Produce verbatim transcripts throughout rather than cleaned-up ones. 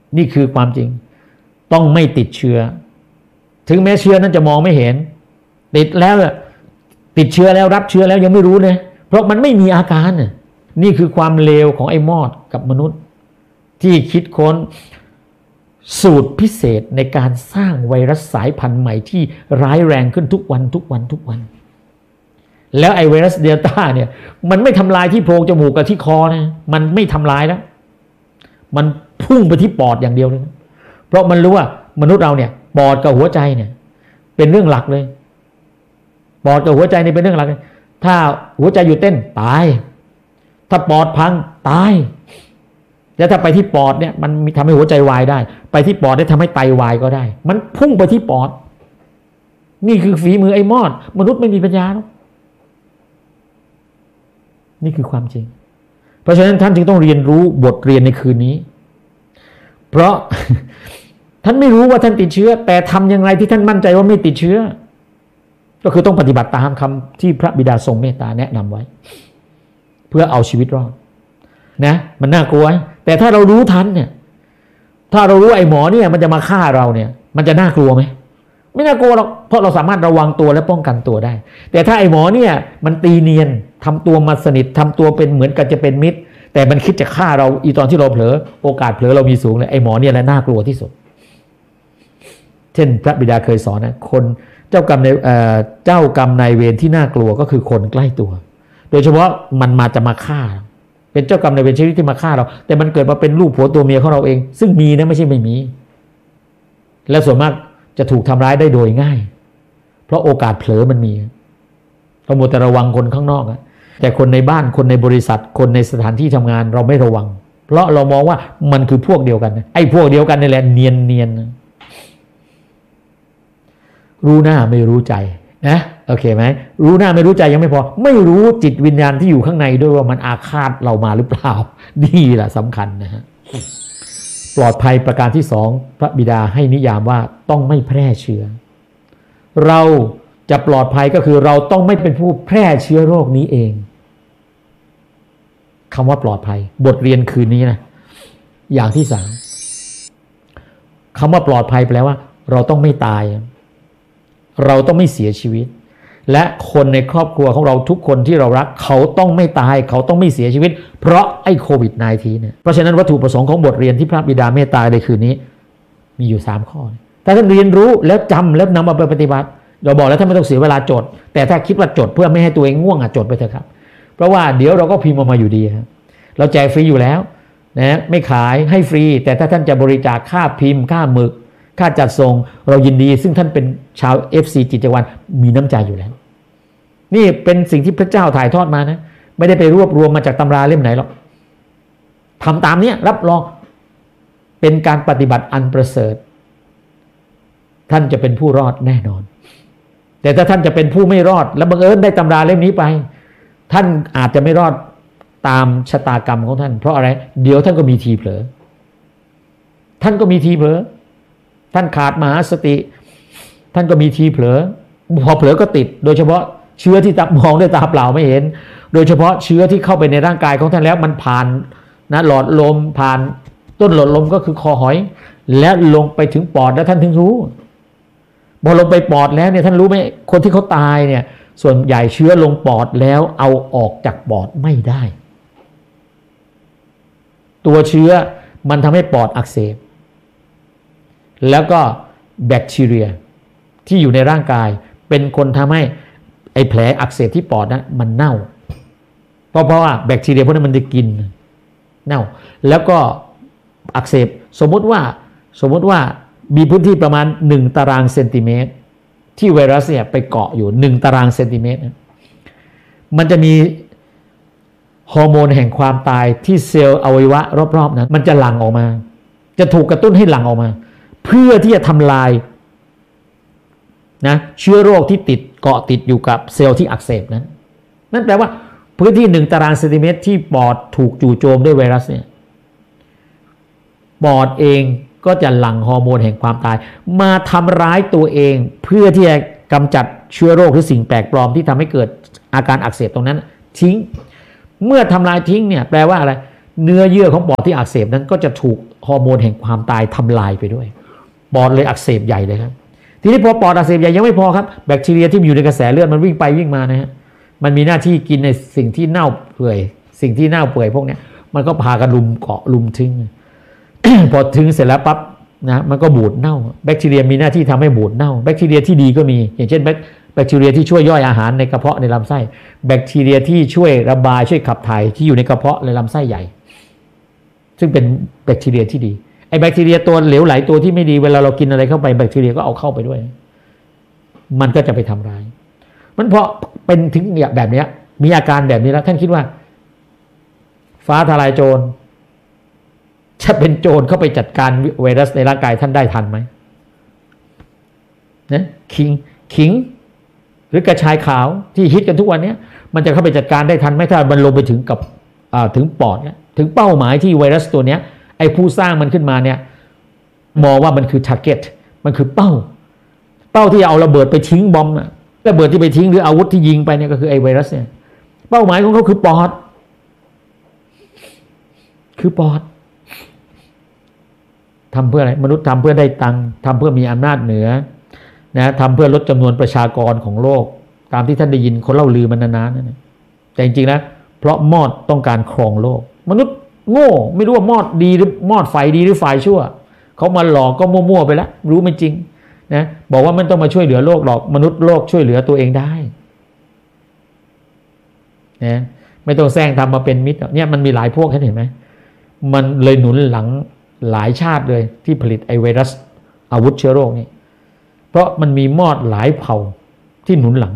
นี่คือความจริงต้องไม่ติดเชื้อถึงแม้เชื้อนั้นจะมองไม่เห็นติดแล้วติดเชื้อแล้วรับเชื้อแล้วยังไม่รู้เลยเพราะมันไม่มีอาการนี่คือความเลวของไอ้มอดกับมนุษย์ที่คิดค้นสูตรพิเศษในการสร้างไวรัสสายพันธุ์ใหม่ที่ร้ายแรงขึ้นทุกวันทุกวันทุกวันแล้วไอ้ไวรัสเดลต้าเนี่ยมันไม่ทำลายที่โพรงจมูกกับที่คอนะมันไม่ทำลายแล้วมันพุ่งไปที่ปอดอย่างเดียวเลยนะเพราะมันรู้ว่ามนุษย์เราเนี่ยปอดกับหัวใจเนี่ยเป็นเรื่องหลักเลยปอดกับหัวใจนี่เป็นเรื่องหลักเลยถ้าหัวใจหยุดเต้นตายถ้าปอดพังตายแล้วถ้าไปที่ปอดเนี่ยมันมีทำให้หัวใจวายได้ไปที่ปอดได้ทำให้ไตวายก็ได้มันพุ่งไปที่ปอดนี่คือฝีมือไอ้มอดมนุษย์ไม่มีปัญญาหรอกนี่คือความจริงเพราะฉะนั้นท่านจึงต้องเรียนรู้บทเรียนในคืนนี้เพราะ ท่านไม่รู้ว่าท่านติดเชื้อแต่ทำอย่างไรที่ท่านมั่นใจว่าไม่ติดเชื้อก็คือต้องปฏิบัติตามคำที่พระบิดาทรงเมตตาแนะนำไว้เพื่อเอาชีวิตรอดนะมันน่ากลัวแต่ถ้าเรารู้ทันเนี่ยถ้าเรารู้ไอ้หมอเนี่ยมันจะมาฆ่าเราเนี่ยมันจะน่ากลัวไหมไม่น่ากลัวหรอกเพราะเราสามารถระวังตัวและป้องกันตัวได้แต่ถ้าไอ้หมอเนี่ยมันตีเนียนทำตัวมาสนิททำตัวเป็นเหมือนกันจะเป็นมิตรแต่มันคิดจะฆ่าเราอีตอนที่เราเผลอโอกาสเผลอเรามีสูงเลยไอ้หมอเนี่ยแหละน่ากลัวที่สุดเช่นพระบิดาเคยสอนนะคนเจ้ากรรมในเอ่อเจ้ากรรมนายเวรที่น่ากลัวก็คือคนใกล้ตัวโดยเฉพาะมันมาจะมาฆ่าเป็นเจ้ากรรมนายเวรชนิดที่มาฆ่าเราแต่มันเกิดมาเป็นลูกผัวตัวเมียของเราเองซึ่งมีนะไม่ใช่ไม่มีและส่วนมากจะถูกทำร้ายได้โดยง่ายเพราะโอกาสเผลอมันมีเราหมดแต่ระวังคนข้างนอกอะแต่คนในบ้านคนในบริษัทคนในสถานที่ทำงานเราไม่ระวังเพราะเรามองว่ามันคือพวกเดียวกันไอ้พวกเดียวกันนี่แหละเนียนเนียนรู้หน้าไม่รู้ใจนะโอเคไหมรู้หน้าไม่รู้ใจยังไม่พอไม่รู้จิตวิญญาณที่อยู่ข้างในด้วยว่ามันอาฆาตเรามาหรือเปล่านี่แหละสำคัญนะฮะปลอดภัยประการที่สองพระบิดาให้นิยามว่าต้องไม่แพร่เชื้อเราจะปลอดภัยก็คือเราต้องไม่เป็นผู้แพร่เชื้อโรคนี้เองคำว่าปลอดภัยบทเรียนคืนนี้นะอย่างที่สามคำว่าปลอดภัยแปลว่าเราต้องไม่ตายเราต้องไม่เสียชีวิตและคนในครอบครัวของเราทุกคนที่เรารักเขาต้องไม่ตายเขาต้องไม่เสียชีวิตเพราะไอ้โควิด สิบเก้า เนี่ยเพราะฉะนั้นวัตถุประสงค์ของบทเรียนที่พระบิดาเมตตาในคืนนี้มีอยู่สามข้อถ้าท่านเรียนรู้แล้วจำแล้วนำมาปฏิบัติเราบอกแล้วท่านไม่ต้องเสียเวลาจดแต่ถ้าคิดว่าจดเพื่อไม่ให้ตัวเองง่วงอ่ะจดไปเถอะครับเพราะว่าเดี๋ยวเราก็พิมพ์ออกมาอยู่ดีครับเราแจกฟรีอยู่แล้วนะไม่ขายให้ฟรีแต่ถ้าท่านจะบริจาคค่าพิมพ์ค่าหมึกค่าจัดส่งเรายินดีซึ่งท่านเป็นชาว เอฟ ซี จิตรวรรณมีน้ำใจอยู่แล้วนี่เป็นสิ่งที่พระเจ้าถ่ายทอดมานะไม่ได้ไปรวบรวมมาจากตำราเล่มไหนหรอกทำตามนี้รับรองเป็นการปฏิบัติอันประเสริฐท่านจะเป็นผู้รอดแน่นอนแต่ถ้าท่านจะเป็นผู้ไม่รอดและบังเอิญได้ตำราเล่มนี้ไปท่านอาจจะไม่รอดตามชะตากรรมของท่านเพราะอะไรเดี๋ยวท่านก็มีทีเผลอท่านก็มีทีเผลอท่านขาดมหาสติท่านก็มีทีเผลอพอเผลอก็ติดโดยเฉพาะเชื้อที่มองด้วยตาเปล่าไม่เห็นโดยเฉพาะเชื้อที่เข้าไปในร่างกายของท่านแล้วมันผ่านนะหลอดลมผ่านต้นหลอดลมก็คือคอหอยและลงไปถึงปอดแล้วท่านถึงรู้พอลงไปปอดแล้วเนี่ยท่านรู้ไหมคนที่เขาตายเนี่ยส่วนใหญ่เชื้อลงปอดแล้วเอาออกจากปอดไม่ได้ตัวเชื้อมันทำให้ปอดอักเสบแล้วก็แบคทีเรียที่อยู่ในร่างกายเป็นคนทำให้ไอ้แผลอักเสบที่ปอดนั้นมันเน่าเพราะเพราะว่าแบคทีเรียพวกนั้นมันจะกินเน่าแล้วก็อักเสบสมมติว่าสมมติว่ามีพื้นที่ประมาณหนึ่งตารางเซนติเมตรที่ไวรัสเนี่ยไปเกาะอยู่หนึ่งตารางเซนติเมตรมันจะมีฮอร์โมนแห่งความตายที่เซลล์อวัยวะรอบๆนั้นมันจะหลั่งออกมาจะถูกกระตุ้นให้หลั่งออกมาเพื่อที่จะทำลายนะเชื้อโรคที่ติดเกาะติดอยู่กับเซลล์ที่อักเสบนั้นนั่นแปลว่าพื้นที่หนึ่งตารางเซนติเมตรที่ปอดถูกจู่โจมด้วยไวรัสเนี่ยปอดเองก็จะหลั่งฮอร์โมนแห่งความตายมาทำร้ายตัวเองเพื่อที่จะกำจัดเชื้อโรคหรือสิ่งแปลกปลอมที่ทำให้เกิดอาการอักเสบตรงนั้นทิ้งเมื่อทำลายทิ้งเนี่ยแปลว่าอะไรเนื้อเยื่อของปอดที่อักเสบนั้นก็จะถูกฮอร์โมนแห่งความตายทำลายไปด้วยปอดเลยอักเสบใหญ่เลยครับทีนี้พอปอดอักเสบใหญ่ยังไม่พอครับแบคทีเรียที่อยู่ในกระแสเลือดมันวิ่งไปวิ่งมานะฮะมันมีหน้าที่กินในสิ่งที่เน่าเปื่อยสิ่งที่เน่าเปื่อยพวกนี้มันก็พากันลุมเกาะลุมทิ้ง พอทิ้งเสร็จแล้วปั๊บนะมันก็บูดเน่าแบคทีเรียมีหน้าที่ทำให้บูดเน่าแบคทีเรียที่ดีก็มีอย่างเช่นแบคทีเรียที่ช่วยย่อยอาหารในกระเพาะในลำไส้แบคทีเรียที่ช่วยระบายช่วยขับถ่ายที่อยู่ในกระเพาะในลำไส้ใหญ่ซึ่งเป็นแบคทีเรียที่ดีไอ้แบคทีเรียตัวเหลวไหลตัวที่ไม่ดีเวลาเรากินอะไรเข้าไปแบคทีเรียก็เอาเข้าไปด้วยมันก็จะไปทำร้ายมันเพราะเป็นถึงแบบนี้มีอาการแบบนี้แล้วท่านคิดว่าฟ้าทลายโจรจะเป็นโจรเข้าไปจัดการไวรัสในร่างกายท่านได้ทันไหมนะขิงขิงหรือกระชายขาวที่ฮิตกันทุกวันนี้มันจะเข้าไปจัดการได้ทันไหมถ้ามันลงไปถึงกับถึงปอดเนี่ยถึงเป้าหมายที่ไวรัสตัวเนี้ยไอ้ผู้สร้างมันขึ้นมาเนี่ยมองว่ามันคือ target มันคือเป้าเป้าที่เอาระเบิดไปทิ้งบอมอะระเบิดที่ไปทิ้งหรืออาวุธที่ยิงไปเนี่ยก็คือไอ้ไวรัสเนี่ยเป้าหมายของเขาคือปอดคือปอดทำเพื่ออะไรมนุษย์ทำเพื่อได้ตังค์ทำเพื่อมีอำนาจเหนือนะทำเพื่อลดจำนวนประชากรของโลกตามที่ท่านได้ยินคนเล่าลือมันนานๆนั่นนะแต่จริงๆนะเพราะมอดต้องการครองโลกมนุษย์โง่ไม่รู้ว่ามอดดีหรือมอดฝ่ายดีหรือฝ่ายชั่วเขามาหลอกก็มั่วๆไปแล้วรู้ไม่จริงนะบอกว่ามันต้องมาช่วยเหลือโลกหรอกมนุษย์โลกช่วยเหลือตัวเองได้นะไม่ต้องแซงทำมาเป็นมิตรเนี่ยมันมีหลายพวกเห็นไหมมันเลยหนุนหลังหลายชาติเลยที่ผลิตไอไวรัสอาวุธเชื้อโรคนี่เพราะมันมีมอดหลายเผ่าที่หนุนหลัง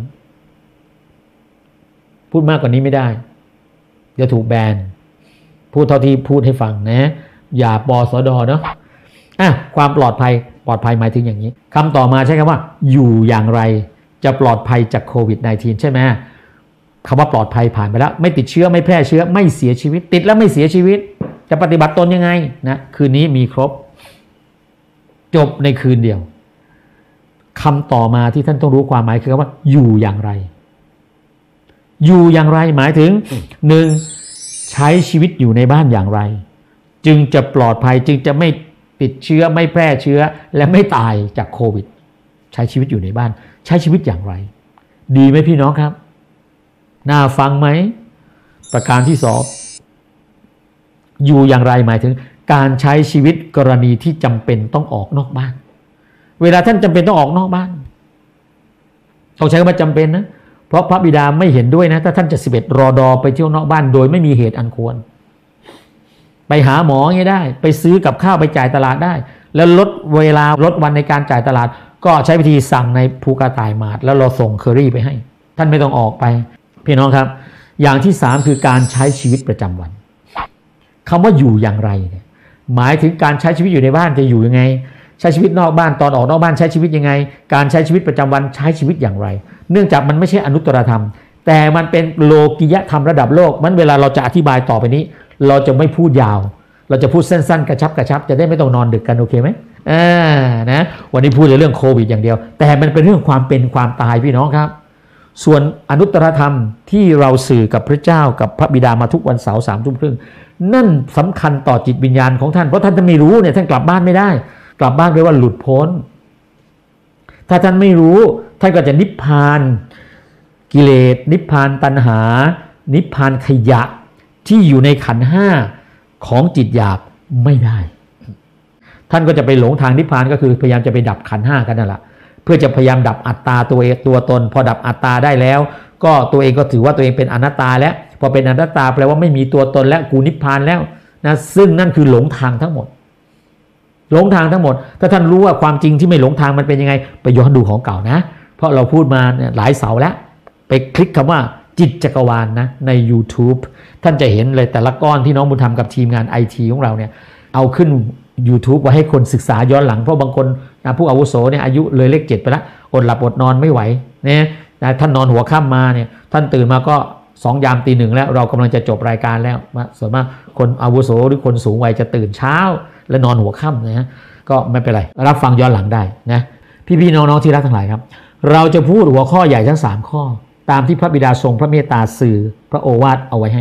พูดมากกว่านี้ไม่ได้เดี๋ยวถูกแบนพูดเท่าที่พูดให้ฟังนะอย่าปสดเนาะอ่ะความปลอดภัยปลอดภัยหมายถึงอย่างนี้คำต่อมาใช้คำว่าอยู่อย่างไรจะปลอดภัยจากโควิด สิบเก้า ใช่ไหมคำว่าปลอดภัยผ่านไปแล้วไม่ติดเชื้อไม่แพร่เชื้อไม่เสียชีวิตติดแล้วไม่เสียชีวิตจะปฏิบัติตนยังไงนะคืนนี้มีครบจบในคืนเดียวคำต่อมาที่ท่านต้องรู้ความหมายคือว่าอยู่อย่างไรอยู่อย่างไรหมายถึงหนึ่งใช้ชีวิตอยู่ในบ้านอย่างไรจึงจะปลอดภัยจึงจะไม่ติดเชื้อไม่แพร่เชื้อและไม่ตายจากโควิดใช้ชีวิตอยู่ในบ้านใช้ชีวิตอย่างไรดีไหมพี่น้องครับน่าฟังไหมประการที่สองอยู่อย่างไรหมายถึงการใช้ชีวิตกรณีที่จำเป็นต้องออกนอกบ้านเวลาท่านจำเป็นต้องออกนอกบ้านต้องใช้คำว่าจำเป็นนะเพราะพระบิดาไม่เห็นด้วยนะถ้าท่านจะสิบเอ็ดรอดอไปเที่ยวนอกบ้านโดยไม่มีเหตุอันควรไปหาหมออย่างนี้ได้ไปซื้อกับข้าวไปจ่ายตลาดได้แล้วลดเวลาลดวันในการจ่ายตลาดก็ใช้วิธีสั่งในภูกระต่ายหมาดแล้วเราส่งเคอรี่ไปให้ท่านไม่ต้องออกไปพี่น้องครับอย่างที่สามคือการใช้ชีวิตประจำวันคำว่าอยู่อย่างไรเนี่ยหมายถึงการใช้ชีวิตอยู่ในบ้านจะอยู่ยังไงใช้ชีวิตนอกบ้านตอนออกนอกบ้านใช้ชีวิตยังไงการใช้ชีวิตประจำวันใช้ชีวิตอย่างไรเนื่องจากมันไม่ใช่อนุตตรธรรมแต่มันเป็นโลกิยธรรมระดับโลกมันเวลาเราจะอธิบายต่อไปนี้เราจะไม่พูดยาวเราจะพูดสั้นๆกระชับกระชับจะได้ไม่ต้องนอนดึกกันโอเคไหมอ่านะวันนี้พูดเรื่องโควิดอย่างเดียวแต่มันเป็นเรื่องความเป็นความตายพี่น้องครับส่วนอนุตตรธรรมที่เราสื่อกับพระเจ้ากับพระบิดามาทุกวันเสาร์สามทุ่มครึ่งนั่นสำคัญต่อจิตวิญญาณของท่านเพราะท่านจะไม่รู้เนี่ยท่านกลับบ้านไม่ได้กลับบ้านแปลว่าหลุดพ้นถ้าท่านไม่รู้ท่านก็จะนิพพานกิเลสนิพพานตัณหานิพพานขยะที่อยู่ในขันธ์ห้าของจิตหยาบไม่ได้ท่านก็จะไปหลงทางนิพพานก็คือพยายามจะไปดับขันธ์ห้ากันนั่นแหละเพื่อจะพยายามดับอัตตาตัวเองตัวตนพอดับอัตตาได้แล้วก็ตัวเองก็ถือว่าตัวเองเป็นอนัตตาแล้วพอเป็นอนัตตาแปลว่าไม่มีตัวตนและกูนิพพานแล้วนะซึ่งนั่นคือหลงทางทั้งหมดหลงทางทั้งหมดถ้าท่านรู้ว่าความจริงที่ไม่หลงทางมันเป็นยังไงไปย้อนดูของเก่านะเพราะเราพูดมาเนี่ยหลายเสาแล้วไปคลิกคำว่าจิตจักรวาล น, นะใน YouTube ท่านจะเห็นเลยแต่ละก้อนที่น้องบุญธรรมกับทีมงาน ไอ ที ของเราเนี่ยเอาขึ้น YouTube ไว้ให้คนศึกษาย้อนหลังเพราะบางคนนะผู้อาวุโสเนี่ยอายุเลยเลขเจ็ดไปแล้วอดหลับอดนอนไม่ไหวเนี่ยท่านนอนหัวค่ำมาเนี่ยท่านตื่นมาก็สองยามตีหนึ่งแล้วเรากำลังจะจบรายการแล้วส่วนมากคนอาวุโสหรือคนสูงวัยจะตื่นเช้าและนอนหัวค่ำนะฮะก็ไม่เป็นไรรับฟังย้อนหลังได้นะพี่ๆน้องๆที่รักทั้งหลายครับเราจะพูดหัวข้อใหญ่ทั้งสามข้อตามที่พระบิดาทรงพระเมตตาสื่อพระโอวาทเอาไว้ให้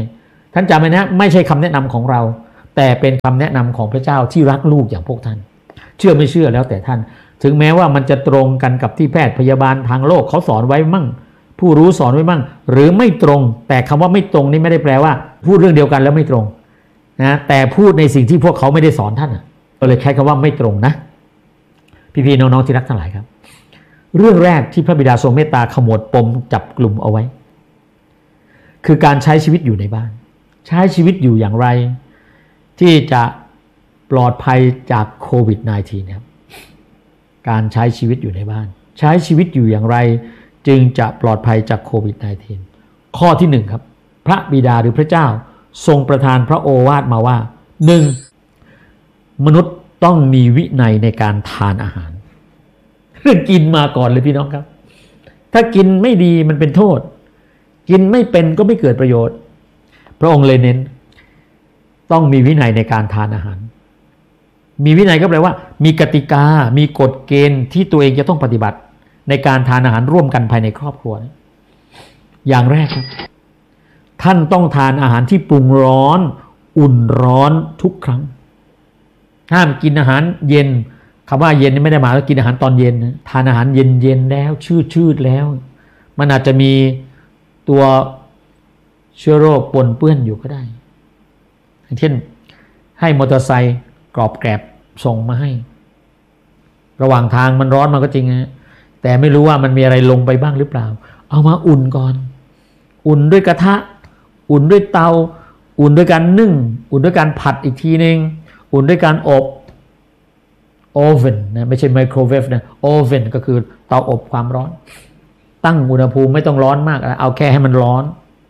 ท่านจำไว้นะไม่ใช่คำแนะนำของเราแต่เป็นคำแนะนำของพระเจ้าที่รักลูกอย่างพวกท่านเชื่อไม่เชื่อแล้วแต่ท่านถึงแม้ว่ามันจะตรงกันกับที่แพทย์พยาบาลทางโลกเขาสอนไว้มั่งผู้รู้สอนไว้มั่งหรือไม่ตรงแต่คำว่าไม่ตรงนี่ไม่ได้แปลว่าพูดเรื่องเดียวกันแล้วไม่ตรงนะแต่พูดในสิ่งที่พวกเขาไม่ได้สอนท่านก็เลยใช้คำว่าไม่ตรงนะพี่ๆน้องๆที่รักทั้งหลายครับเรื่องแรกที่พระบิดาทรงเมตตาขมวดปมจับกลุ่มเอาไว้คือการใช้ชีวิตอยู่ในบ้านใช้ชีวิตอยู่อย่างไรที่จะปลอดภัยจากโควิด สิบเก้า ครับการใช้ชีวิตอยู่ในบ้านใช้ชีวิตอยู่อย่างไรจึงจะปลอดภัยจากโควิด สิบเก้า ข้อที่หนึ่งครับพระบิดาหรือพระเจ้าทรงประทานพระโอวาทมาว่าหนึ่งมนุษย์ต้องมีวินัยในการทานอาหารเรื่องกินมาก่อนเลยพี่น้องครับถ้ากินไม่ดีมันเป็นโทษกินไม่เป็นก็ไม่เกิดประโยชน์พระองค์เลยเน้นต้องมีวินัยในการทานอาหารมีวินัยก็แปลว่ามีกติกามีกฎเกณฑ์ที่ตัวเองจะต้องปฏิบัติในการทานอาหารร่วมกันภายในครอบครัวอย่างแรกครับท่านต้องทานอาหารที่ปรุงร้อนอุ่นร้อนทุกครั้งห้ามกินอาหารเย็นคำว่าเย็นนี่ไม่ได้หมายว่ากินอาหารตอนเย็นนะทานอาหารเย็นเย็นแล้วชืดชืดแล้วมันอาจจะมีตัวเชื้อโรคปนเปื้อนอยู่ก็ได้อย่างเช่นให้มอเตอร์ไซค์กรอบแกรบส่งมาให้ระหว่างทางมันร้อนมาก็จริงนะแต่ไม่รู้ว่ามันมีอะไรลงไปบ้างหรือเปล่าเอามาอุ่นก่อนอุ่นด้วยกระทะอุ่นด้วยเตาอุ่นด้วยการนึ่งอุ่นด้วยการผัดอีกทีนึงอุ่นด้วยการอบโอเว่นนะไม่ใช่ไมโครเวฟนะโอเว่นก็คือเตาอบความร้อนตั้งอุณหภูมิไม่ต้องร้อนมากเอาแค่ให้มันร้อน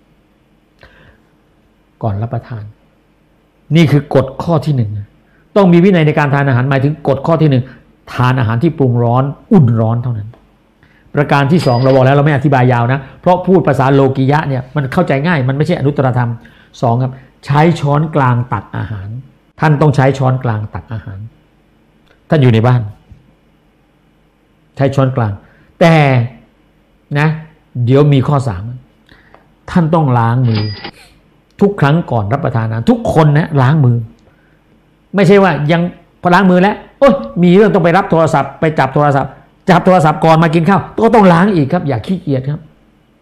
ก่อนรับประทานนี่คือกฎข้อที่หนึ่งต้องมีวินัยในการทานอาหารหมายถึงกฎข้อที่หนึ่งทานอาหารที่ปรุงร้อนอุ่นร้อนเท่านั้นประการที่สองเราบอกแล้วเราไม่อธิบายยาวนะเพราะพูดภาษาโลกิยะเนี่ยมันเข้าใจง่ายมันไม่ใช่อนุตตรธรรมสองครับใช้ช้อนกลางตักอาหารท่านต้องใช้ช้อนกลางตักอาหารท่านอยู่ในบ้านใช้ช้อนกลางแต่นะเดี๋ยวมีข้อสามท่านต้องล้างมือทุกครั้งก่อนรับประทานอาหารทุกคนนะล้างมือไม่ใช่ว่ายังพอล้างมือแล้วโอ้ยมีเรื่องต้องไปรับโทรศัพท์ไปจับโทรศัพท์จับโทรศัพท์ก่อนมากินข้าวก็ต้องล้างอีกครับอย่าขี้เกียจครับ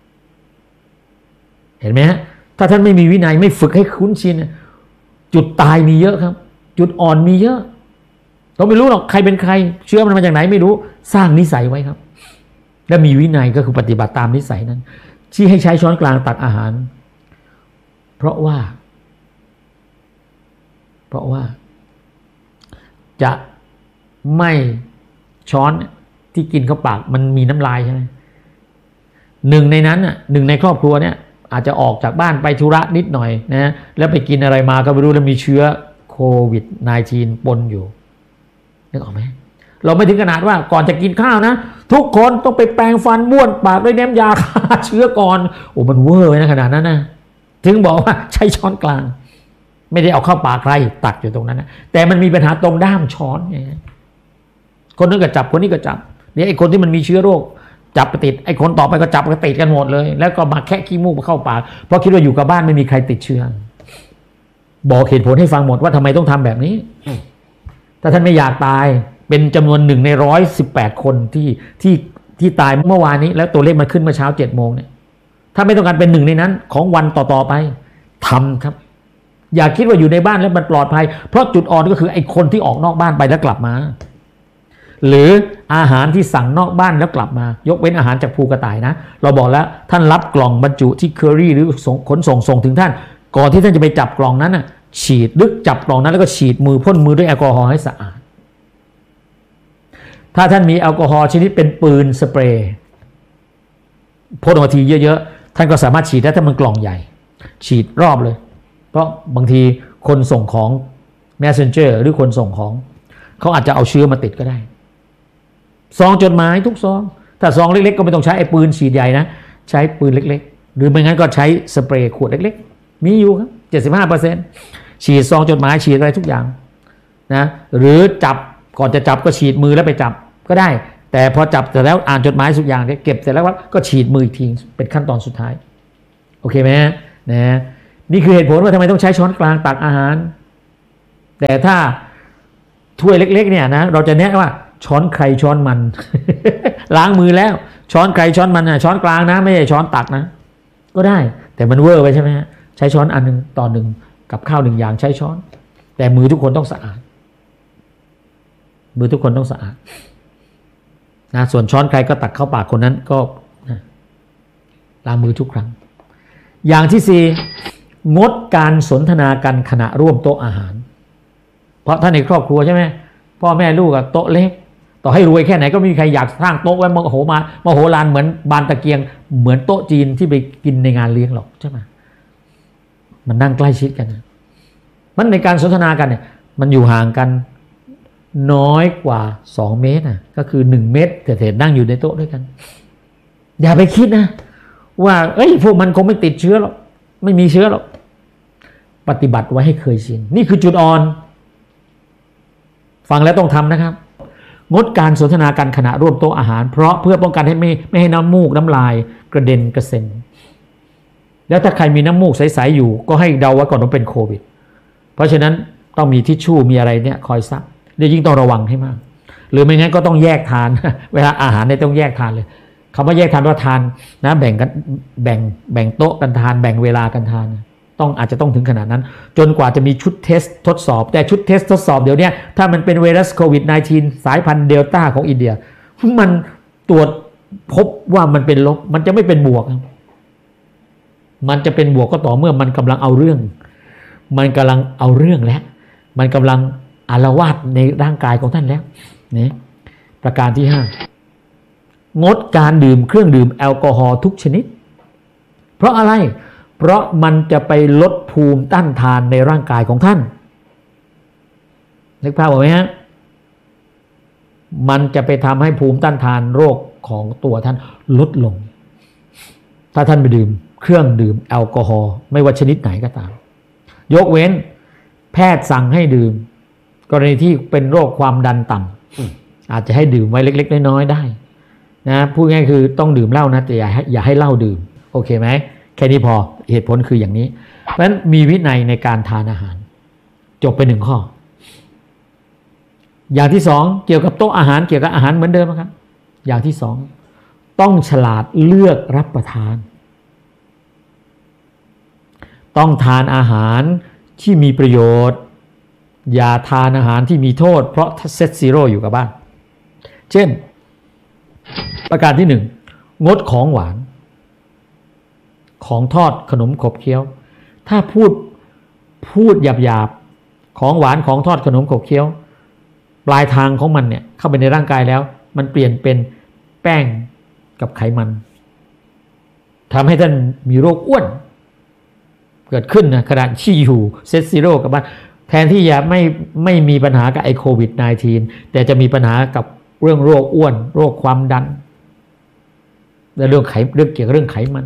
เห็นไหมฮะถ้าท่านไม่มีวินัยไม่ฝึกให้คุ้นชินจุดตายมีเยอะครับจุดอ่อนมีเยอะเราไม่รู้หรอกใครเป็นใครเชื้อมันมาจากไหนไม่รู้สร้างนิสัยไว้ครับและมีวินัยก็คือปฏิบัติตามนิสัยนั้นที่ให้ใช้ช้อนกลางตักอาหารเพราะว่าเพราะว่าจะไม่ช้อนที่กินเข้าปากมันมีน้ำลายใช่ไหมหนึ่งในนั้นน่ะหนึ่งในครอบครัวเนี่ยอาจจะออกจากบ้านไปธุระนิดหน่อยนะแล้วไปกินอะไรมาก็ไม่รู้แล้วมีเชื้อโควิด สิบเก้า ปนอยู่นึกออกไหมเราไม่ถึงขนาดว่าก่อนจะกินข้าวนะทุกคนต้องไปแปรงฟันบ้วนปากด้วยน้ำยาฆ่าเชื้อก่อนโอ้มันเวอร์นะขนาดนั้นนะถึงบอกว่าใช้ช้อนกลางไม่ได้เอาเข้าปากใครตักอยู่ตรงนั้นนะแต่มันมีปัญหาตรงด้ามช้อนไงคนนึงก็จับคนนี้ก็จับเนี่ยไอ้คนที่มันมีเชื้อโรคจับไปติดไอ้คนต่อไปก็จับก็ติดกันหมดเลยแล้วก็มาแค่ขี้มูกมาเข้าปากเพราะคิดว่าอยู่กับบ้านไม่มีใครติดเชื้อบอกเหตุผลให้ฟังหมดว่าทำไมต้องทำแบบนี้ถ้าท่านไม่อยากตายเป็นจำนวนหนึ่งในร้อยสิบแปดคนที่ที่ที่ตายเมื่อวานนี้แล้วตัวเลขมันขึ้นเมื่อเช้าเจ็ดโมงเนี่ยถ้าไม่ต้องการเป็นหนึ่งในนั้นของวันต่อๆไปทำครับอย่าคิดว่าอยู่ในบ้านแล้วมันปลอดภัยเพราะจุดอ่อนก็คือไอ้คนที่ออกนอกบ้านไปแล้วกลับมาหรืออาหารที่สั่งนอกบ้านแล้วกลับมายกเว้นอาหารจากภูกระต่ายนะเราบอกแล้วท่านรับกล่องบรรจุที่เคอรี่หรือขนส่งส่งถึงท่านก่อนที่ท่านจะไปจับกล่องนั้นน่ะฉีดลึกจับกล่องนั้นแล้วก็ฉีดมือพ่นมือด้วยแอลกอฮอล์ให้สะอาดถ้าท่านมีแอลกอฮอล์ชนิดเป็นปืนสเปรย์พ่นออกมาทีเยอะๆท่านก็สามารถฉีดได้ถ้ามันกล่องใหญ่ฉีดรอบเลยเพราะบางทีคนส่งของ messenger หรือคนส่งของเขาอาจจะเอาเชื้อมาติดก็ได้ซองจดหมายทุกซองถ้าซองเล็กๆก็ไม่ต้องใช้ไอ้ปืนฉีดใหญ่นะใช้ปืนเล็กๆหรือไม่งั้นก็ใช้สเปรย์ขวดเล็กๆมีอยู่ครับ เจ็ดสิบห้าเปอร์เซ็นต์ ฉีดซองจดหมายฉีดอะไรทุกอย่างนะหรือจับก่อนจะจับก็ฉีดมือแล้วไปจับก็ได้แต่พอจับเสร็จแล้วอ่านจดหมายทุกอย่างเก็บเสร็จแล้วก็ฉีดมืออีกทีเป็นขั้นตอนสุดท้ายโอเคไหมนะนี่คือเหตุผลว่าทำไมต้องใช้ช้อนกลางตักอาหารแต่ถ้าถ้วยเล็กๆเนี่ยนะเราจะแนะว่าช้อนใครช้อนมัน ล้างมือแล้วช้อนใครช้อนมันนะช้อนกลางนะไม่ใช่ช้อนตักนะก็ได้แต่มันเวอร์ไปใช่ไหมฮะใช้ช้อนอันหนึ่งต่อหนึ่งกับข้าวหนึ่งอย่างใช้ช้อนแต่มือทุกคนต้องสะอาดมือทุกคนต้องสะอาดนะส่วนช้อนใครก็ตักเข้าปากคนนั้นก็นะล้างมือทุกครั้งอย่างที่สี่งดการสนทนากันขณะร่วมโต๊ะอาหารเพราะท่านในครอบครัวใช่ไหมพ่อแม่ลูกกับโต๊ะเล็กต่อให้รวยแค่ไหนก็ไม่มีใครอยากสร้างโต๊ะไว้มโหมามโหฬารเหมือนบานตะเกียงเหมือนโต๊ะจีนที่ไปกินในงานเลี้ยงหรอกใช่ไหมมันนั่งใกล้ชิดกันนะมันในการสนทนากันเนี่ยมันอยู่ห่างกันน้อยกว่าสองเมตรนะก็คือหนึ่งเมตรแต่ๆนั่งอยู่ในโต๊ะด้วยกันอย่าไปคิดนะว่าเอ้ยพวกมันคงไม่ติดเชื้อหรอกไม่มีเชื้อหรอกปฏิบัติไว้ให้เคยชินนี่คือจุดอ่อนฟังแล้วต้องทำนะครับงดการสนทนากันขณะร่วมโต๊ะอาหารเพราะเพื่อป้องกันให้ไม่ไม่ให้น้ำมูกน้ำลายกระเด็นกระเซ็นแล้วถ้าใครมีน้ำมูกใสๆอยู่ก็ให้เดาว่าก่อนว่าเป็นโควิดเพราะฉะนั้นต้องมีทิชชู่มีอะไรเนี่ยคอยซักเดี๋ยวยิ่งต้องระวังให้มากหรือไม่งั้นก็ต้องแยกทาน เวลาอาหารเนี่ยต้องแยกทานเลยคำว่าแยกทานว่าทานนะแบ่งกันแบ่งแบ่งโต๊ะกันทานแบ่งเวลากันทานต้องอาจจะต้องถึงขนาดนั้นจนกว่าจะมีชุดเทสทดสอบแต่ชุดเทสทดสอบเดี๋ยวนี้ถ้ามันเป็นไวรัสโควิด สิบเก้า สายพันธุ์เดลต้าของอินเดียมันตรวจพบว่ามันเป็นลบมันจะไม่เป็นบวกมันจะเป็นบวกก็ต่อเมื่อมันกำลังเอาเรื่องมันกำลังเอาเรื่องแล้วมันกำลังอาละวาดในร่างกายของท่านแล้วนี่ประการที่ห้างดการดื่มเครื่องดื่มแอลกอฮอล์ทุกชนิดเพราะอะไรเพราะมันจะไปลดภูมิต้านทานในร่างกายของท่านนึกภาพออกไหมฮะมันจะไปทำให้ภูมิต้านทานโรคของตัวท่านลดลงถ้าท่านไปดื่มเครื่องดื่มแอลกอฮอล์ไม่ว่าชนิดไหนก็ตามยกเว้นแพทย์สั่งให้ดื่มกรณีที่เป็นโรคความดันต่ำอาจจะให้ดื่มไว้เล็กๆน้อยๆได้นะพูดง่ายคือต้องดื่มเหล้านะแต่อย่าให้อย่าให้เหล้าดื่มโอเคไหมแค่นี้พอเหตุผลคืออย่างนี้เพราะฉะนั้นมีวินัยในการทานอาหารจบไปหนึ่งข้ออย่างที่สองเกี่ยวกับโต๊ะอาหารเกี่ยวกับอาหารเหมือนเดิมครับอย่างที่สองต้องฉลาดเลือกรับประทานต้องทานอาหารที่มีประโยชน์อย่าทานอาหารที่มีโทษเพราะเซตซีโร่อยู่กับบ้านเช่นประการที่หนึ่งงดของหวานของทอดขนมขบเคี้ยวถ้าพูดพูดหยาบๆของหวานของทอดขนมขบเคี้ยวปลายทางของมันเนี่ยเข้าไปในร่างกายแล้วมันเปลี่ยนเป็นแป้งกับไขมันทำให้ท่านมีโรคอ้วนเกิดขึ้นนะขณะที่อยู่เซตซีโร่กับบ้านแทนที่จะไม่ไม่มีปัญหากับไอโควิด สิบเก้า แต่จะมีปัญหากับเรื่องโรคอ้วนโรคความดันและเรื่องไขเรื่องเกี่ยวกับเรื่องไขมัน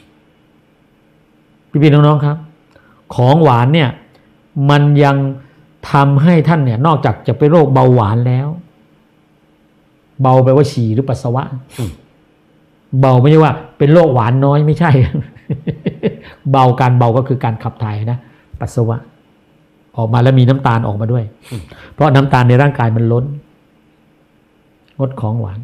พี่ๆน้องๆครับของหวานเนี่ยมันยังทำให้ท่านเนี่ยนอกจากจะเป็นโรคเบาหวานแล้วเบาแปลว่าฉี่หรือปัสสาวะเบาไม่ใช่ว่าเป็นโรคหวานน้อยไม่ใช่ เบาการเบาก็คือการขับถ่ายนะปัสสาวะออกมาแล้วมีน้ำตาลออกมาด้วยเพราะน้ำตาลในร่างกายมันล้นงดของหวาน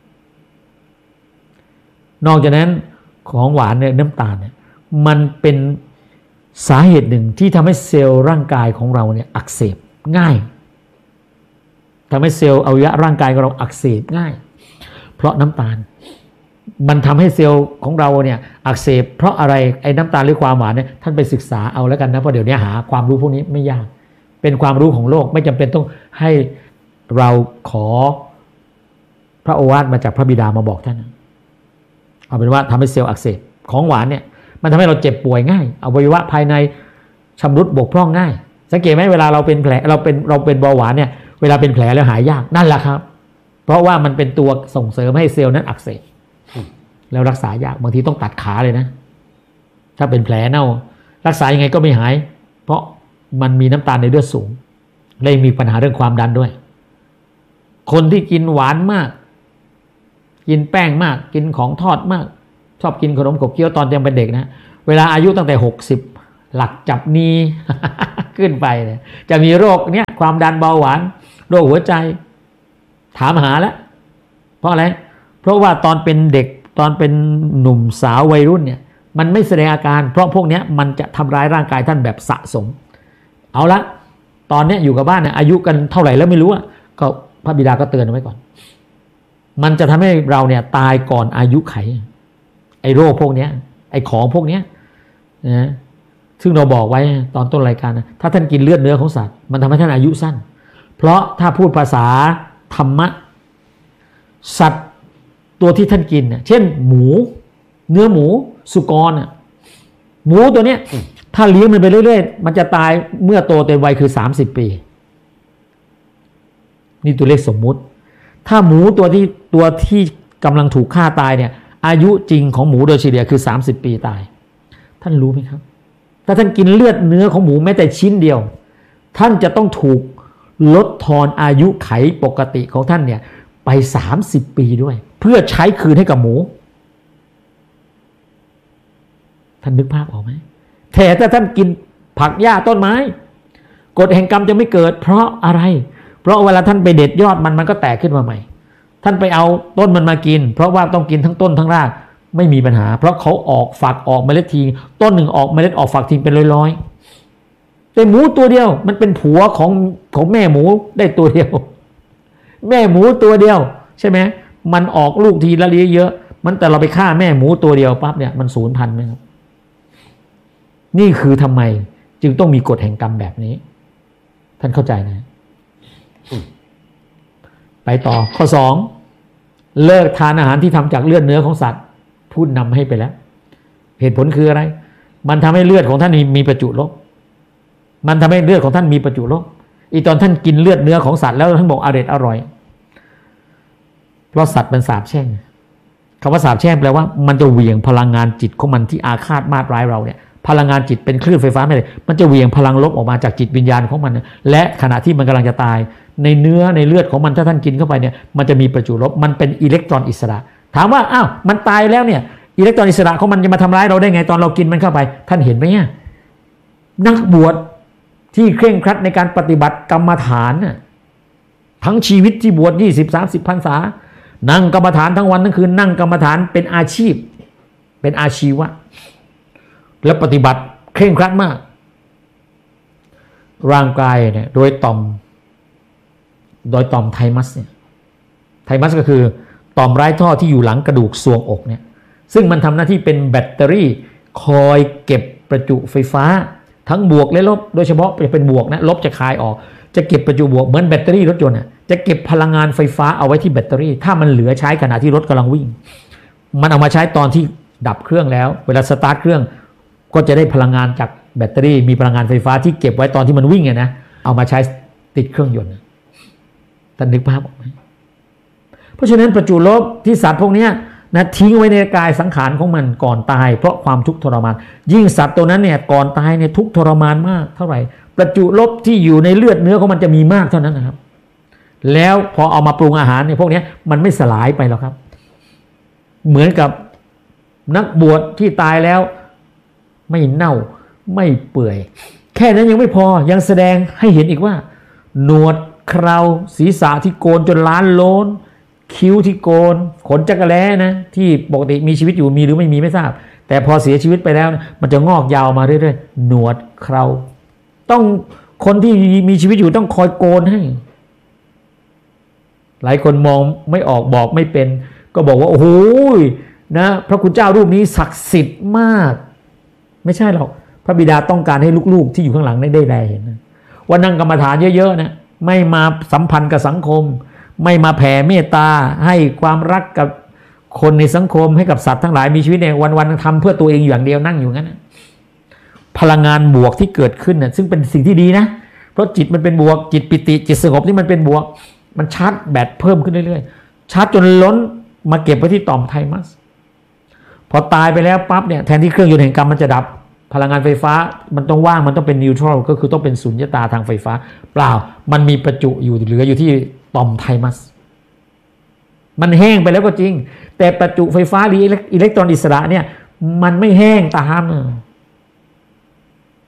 นอกจากนั้นของหวานเนี่ยน้ำตาลเนี่ยมันเป็นสาเหตุหนึ่งที่ทำให้เซลล์ร่างกายของเราเนี่ยอักเสบง่ายทำให้เซลล์อวัยวะร่างกายของเราอักเสบง่ายเพราะน้ำตาลมันทำให้เซลล์ของเราเนี่ยอักเสบเพราะอะไรไอ้น้ำตาลหรือความหวานเนี่ยท่านไปศึกษาเอาแล้วกันนะเพราะเดี๋ยวนี้หาความรู้พวกนี้ไม่ยากเป็นความรู้ของโลกไม่จำเป็นต้องให้เราขอพระโอวาทมาจากพระบิดามาบอกท่านเอาเป็นว่าทำให้เซลล์อักเสบของหวานเนี่ยมันทำให้เราเจ็บป่วยง่ายอวัยวะภายในชำรุดบกพร่องง่ายสังเกตไหมเวลาเราเป็นแผลเราเป็นเราเป็นเบาหวานเนี่ยเวลาเป็นแผลแล้วหายยากนั่นแหละครับเพราะว่ามันเป็นตัวส่งเสริมให้เซลล์นั้นอักเสบแล้วรักษายากบางทีต้องตัดขาเลยนะถ้าเป็นแผลเน่ารักษายังไงก็ไม่หายเพราะมันมีน้ำตาลในเลือดสูงเลยมีปัญหาเรื่องความดันด้วยคนที่กินหวานมากกินแป้งมากกินของทอดมากชอบกินขนมขบเคี้ยวตอนยังเป็นเด็กนะเวลาอายุตั้งแต่หกสิบหลักจับนี ขึ้นไปเนี่ยจะมีโรคเนี้ยความดันเบาหวานโรคหัวใจถามหาแล้วเพราะอะไรเพราะว่าตอนเป็นเด็กตอนเป็นหนุ่มสาววัยรุ่นเนี่ยมันไม่แสดงอาการเพราะพวกนี้มันจะทำร้ายร่างกายท่านแบบสะสมเอาละตอนนี้อยู่กับบ้านเนี่ยอายุกันเท่าไหร่แล้วไม่รู้อ่ะก็พระบิดาก็เตือนไว้ก่อนมันจะทำให้เราเนี่ยตายก่อนอายุไขไอ้โรคพวกนี้ไอ้ของพวกนี้นะซึ่งเราบอกไว้ตอนต้นรายการนะถ้าท่านกินเลือดเนื้อของสัตว์มันทำให้ท่านอายุสั้นเพราะถ้าพูดภาษาธรรมะสัตว์ตัวที่ท่านกินเนี่ยเช่นหมูเนื้อหมูสุกรน่ะหมูตัวเนี้ยถ้าเลี้ยงมันไปเรื่อยๆมันจะตายเมื่อโตเต็มวัยคือสามสิบปีนี่ตัวเลขสมมุติถ้าหมูตัวที่ตัวที่กำลังถูกฆ่าตายเนี่ยอายุจริงของหมูโดยเฉลี่ยคือสามสิบปีตายท่านรู้ไหมครับถ้าท่านกินเลือดเนื้อของหมูแม้แต่ชิ้นเดียวท่านจะต้องถูกลดทอนอายุไขปกติของท่านเนี่ยไปสามสิบปีด้วยเพื่อใช้คืนให้กับหมูท่านนึกภาพออกไหมแต่ถ้าท่านกินผักหญ้าต้นไม้กฎแห่งกรรมจะไม่เกิดเพราะอะไรเพราะเวลาท่านไปเด็ดยอดมันมันก็แตกขึ้นมาใหม่ท่านไปเอาต้นมันมากินเพราะว่าต้องกินทั้งต้นทั้งรากไม่มีปัญหาเพราะเขาออกฝักออกเมล็ดทีต้นหนึ่งออกเมล็ดออกฝักทิ้งเป็นร้อยๆแต่หมูตัวเดียวมันเป็นผัวของของแม่หมูได้ตัวเดียวแม่หมูตัวเดียวใช่ไหมมันออกลูกทีละเยอะๆมันแต่เราไปฆ่าแม่หมูตัวเดียวปั๊บเนี่ยมันสูญพันธุ์ไหมครับนี่คือทำไมจึงต้องมีกฎแห่งกรรมแบบนี้ท่านเข้าใจนะไปต่อข้อสองเลิกทานอาหารที่ทำจากเลือดเนื้อของสัตว์พูดนำให้ไปแล้วเหตุผลคืออะไรมันทำให้เลือดของท่านมีประจุลบมันทำให้เลือดของท่านมีประจุลบอีตอนท่านกินเลือดเนื้อของสัตว์แล้วท่านบอกอร่อยอร่อยเพราะสัตว์มันสาปแช่งคำว่าสาปแช่งแปลว่ามันจะเหวี่ยงพลังงานจิตของมันที่อาฆาตมาตร้ายเราเนี่ยพลังงานจิตเป็นคลื่นไฟฟ้าไม่เลยมันจะเหวี่ยงพลังลบออกมาจากจิตวิญญาณของมันและขณะที่มันกำลังจะตายในเนื้อในเลือดของมันถ้าท่านกินเข้าไปเนี่ยมันจะมีประจุลบมันเป็นอิเล็กตรอนอิสระถามว่าอ้าวมันตายแล้วเนี่ยอิเล็กตรอนอิสระของมันจะมาทำร้ายเราได้ไงตอนเรากินมันเข้าไปท่านเห็นไหมเนี่ยนักบวชที่เคร่งครัดในการปฏิบัติกรรมฐานน่ะทั้งชีวิตที่บวชยี่สิบ สามสิบพรรษานั่งกรรมฐานทั้งวันทั้งคืนนั่งกรรมฐานเป็นอาชีพเป็นอาชีวะและปฏิบัติเคร่งครัดมากร่างกายเนี่ยโดยต่อมโดยต่อมไทมัสเนี่ยไทมัสก็คือต่อมไร้ท่อที่อยู่หลังกระดูกทรวงอกเนี่ยซึ่งมันทำหน้าที่เป็นแบตเตอรี่คอยเก็บประจุไฟฟ้าทั้งบวกและลบโดยเฉพาะจะเป็นบวกนะลบจะคายออกจะเก็บประจุบวกเหมือนแบตเตอรี่รถยนต์น่ะจะเก็บพลังงานไฟฟ้าเอาไว้ที่แบตเตอรี่ถ้ามันเหลือใช้ขณะที่รถกำลังวิ่งมันเอามาใช้ตอนที่ดับเครื่องแล้วเวลาสตาร์ทเครื่องก็จะได้พลังงานจากแบตเตอรี่มีพลังงานไฟฟ้าที่เก็บไว้ตอนที่มันวิ่งไงนะเอามาใช้ติดเครื่องยนต์ท่านนึกภาพออกไหมเพราะฉะนั้นประจุลบที่สัตว์พวกนี้นะทิ้งไว้ในกายสังขารของมันก่อนตายเพราะความทุกข์ทรมานยิ่งสัตว์ตัวนั้นเนี่ยก่อนตายเนี่ยทุกข์ทรมานมากเท่าไหร่ประจุลบที่อยู่ในเลือดเนื้อของมันจะมีมากเท่านั้นนะครับแล้วพอเอามาปรุงอาหารเนี่ยพวกนี้มันไม่สลายไปหรอกครับเหมือนกับนักบวชที่ตายแล้วไม่เน่าไม่เปื่อยแค่นั้นยังไม่พอยังแสดงให้เห็นอีกว่าหนวดเคราศีรษะที่โกนจนล้านโล้นคิ้วที่โกนขนจักรแล้นะที่ปกติมีชีวิตอยู่มีหรือไม่มีไม่ทราบแต่พอเสียชีวิตไปแล้วมันจะงอกยาวมาเรื่อยๆหนวดเคราต้องคนที่มีชีวิตอยู่ต้องคอยโกนให้หลายคนมองไม่ออกบอกไม่เป็นก็บอกว่าโอ้โหนะพระคุณเจ้ารูปนี้ศักดิ์สิทธิ์มากไม่ใช่หรอกพระบิดาต้องการให้ลูกๆที่อยู่ข้างหลังได้แลเห็นนะว่านั่งกรรมฐานเยอะๆนะไม่มาสัมพันธ์กับสังคมไม่มาแผ่เมตตาให้ความรักกับคนในสังคมให้กับสัตว์ทั้งหลายมีชีวิตเนี่ยวันๆทำเพื่อตัวเองอย่างเดียวนั่งอยู่งั้นนะพลังงานบวกที่เกิดขึ้นนะซึ่งเป็นสิ่งที่ดีนะเพราะจิตมันเป็นบวกจิตปิติจิตสงบนี่มันเป็นบวกมันชาร์จแบตเพิ่มขึ้นเรื่อยๆชาร์จจนล้นมาเก็บไว้ที่ต่อมไทมัสพอตายไปแล้วปั๊บเนี่ยแทนที่เครื่องยนต์แห่งกรรมมันจะดับพลังงานไฟฟ้ามันต้องว่างมันต้องเป็นนิวทรัลก็คือต้องเป็นสุญญตาทางไฟฟ้าเปล่ามันมีประจุอยู่เหลืออยู่ที่ต่อมไทมัสมันแห้งไปแล้วก็จริงแต่ประจุไฟฟ้าหรืออิเล็กตรอนอิสระเนี่ยมันไม่แห้งตาม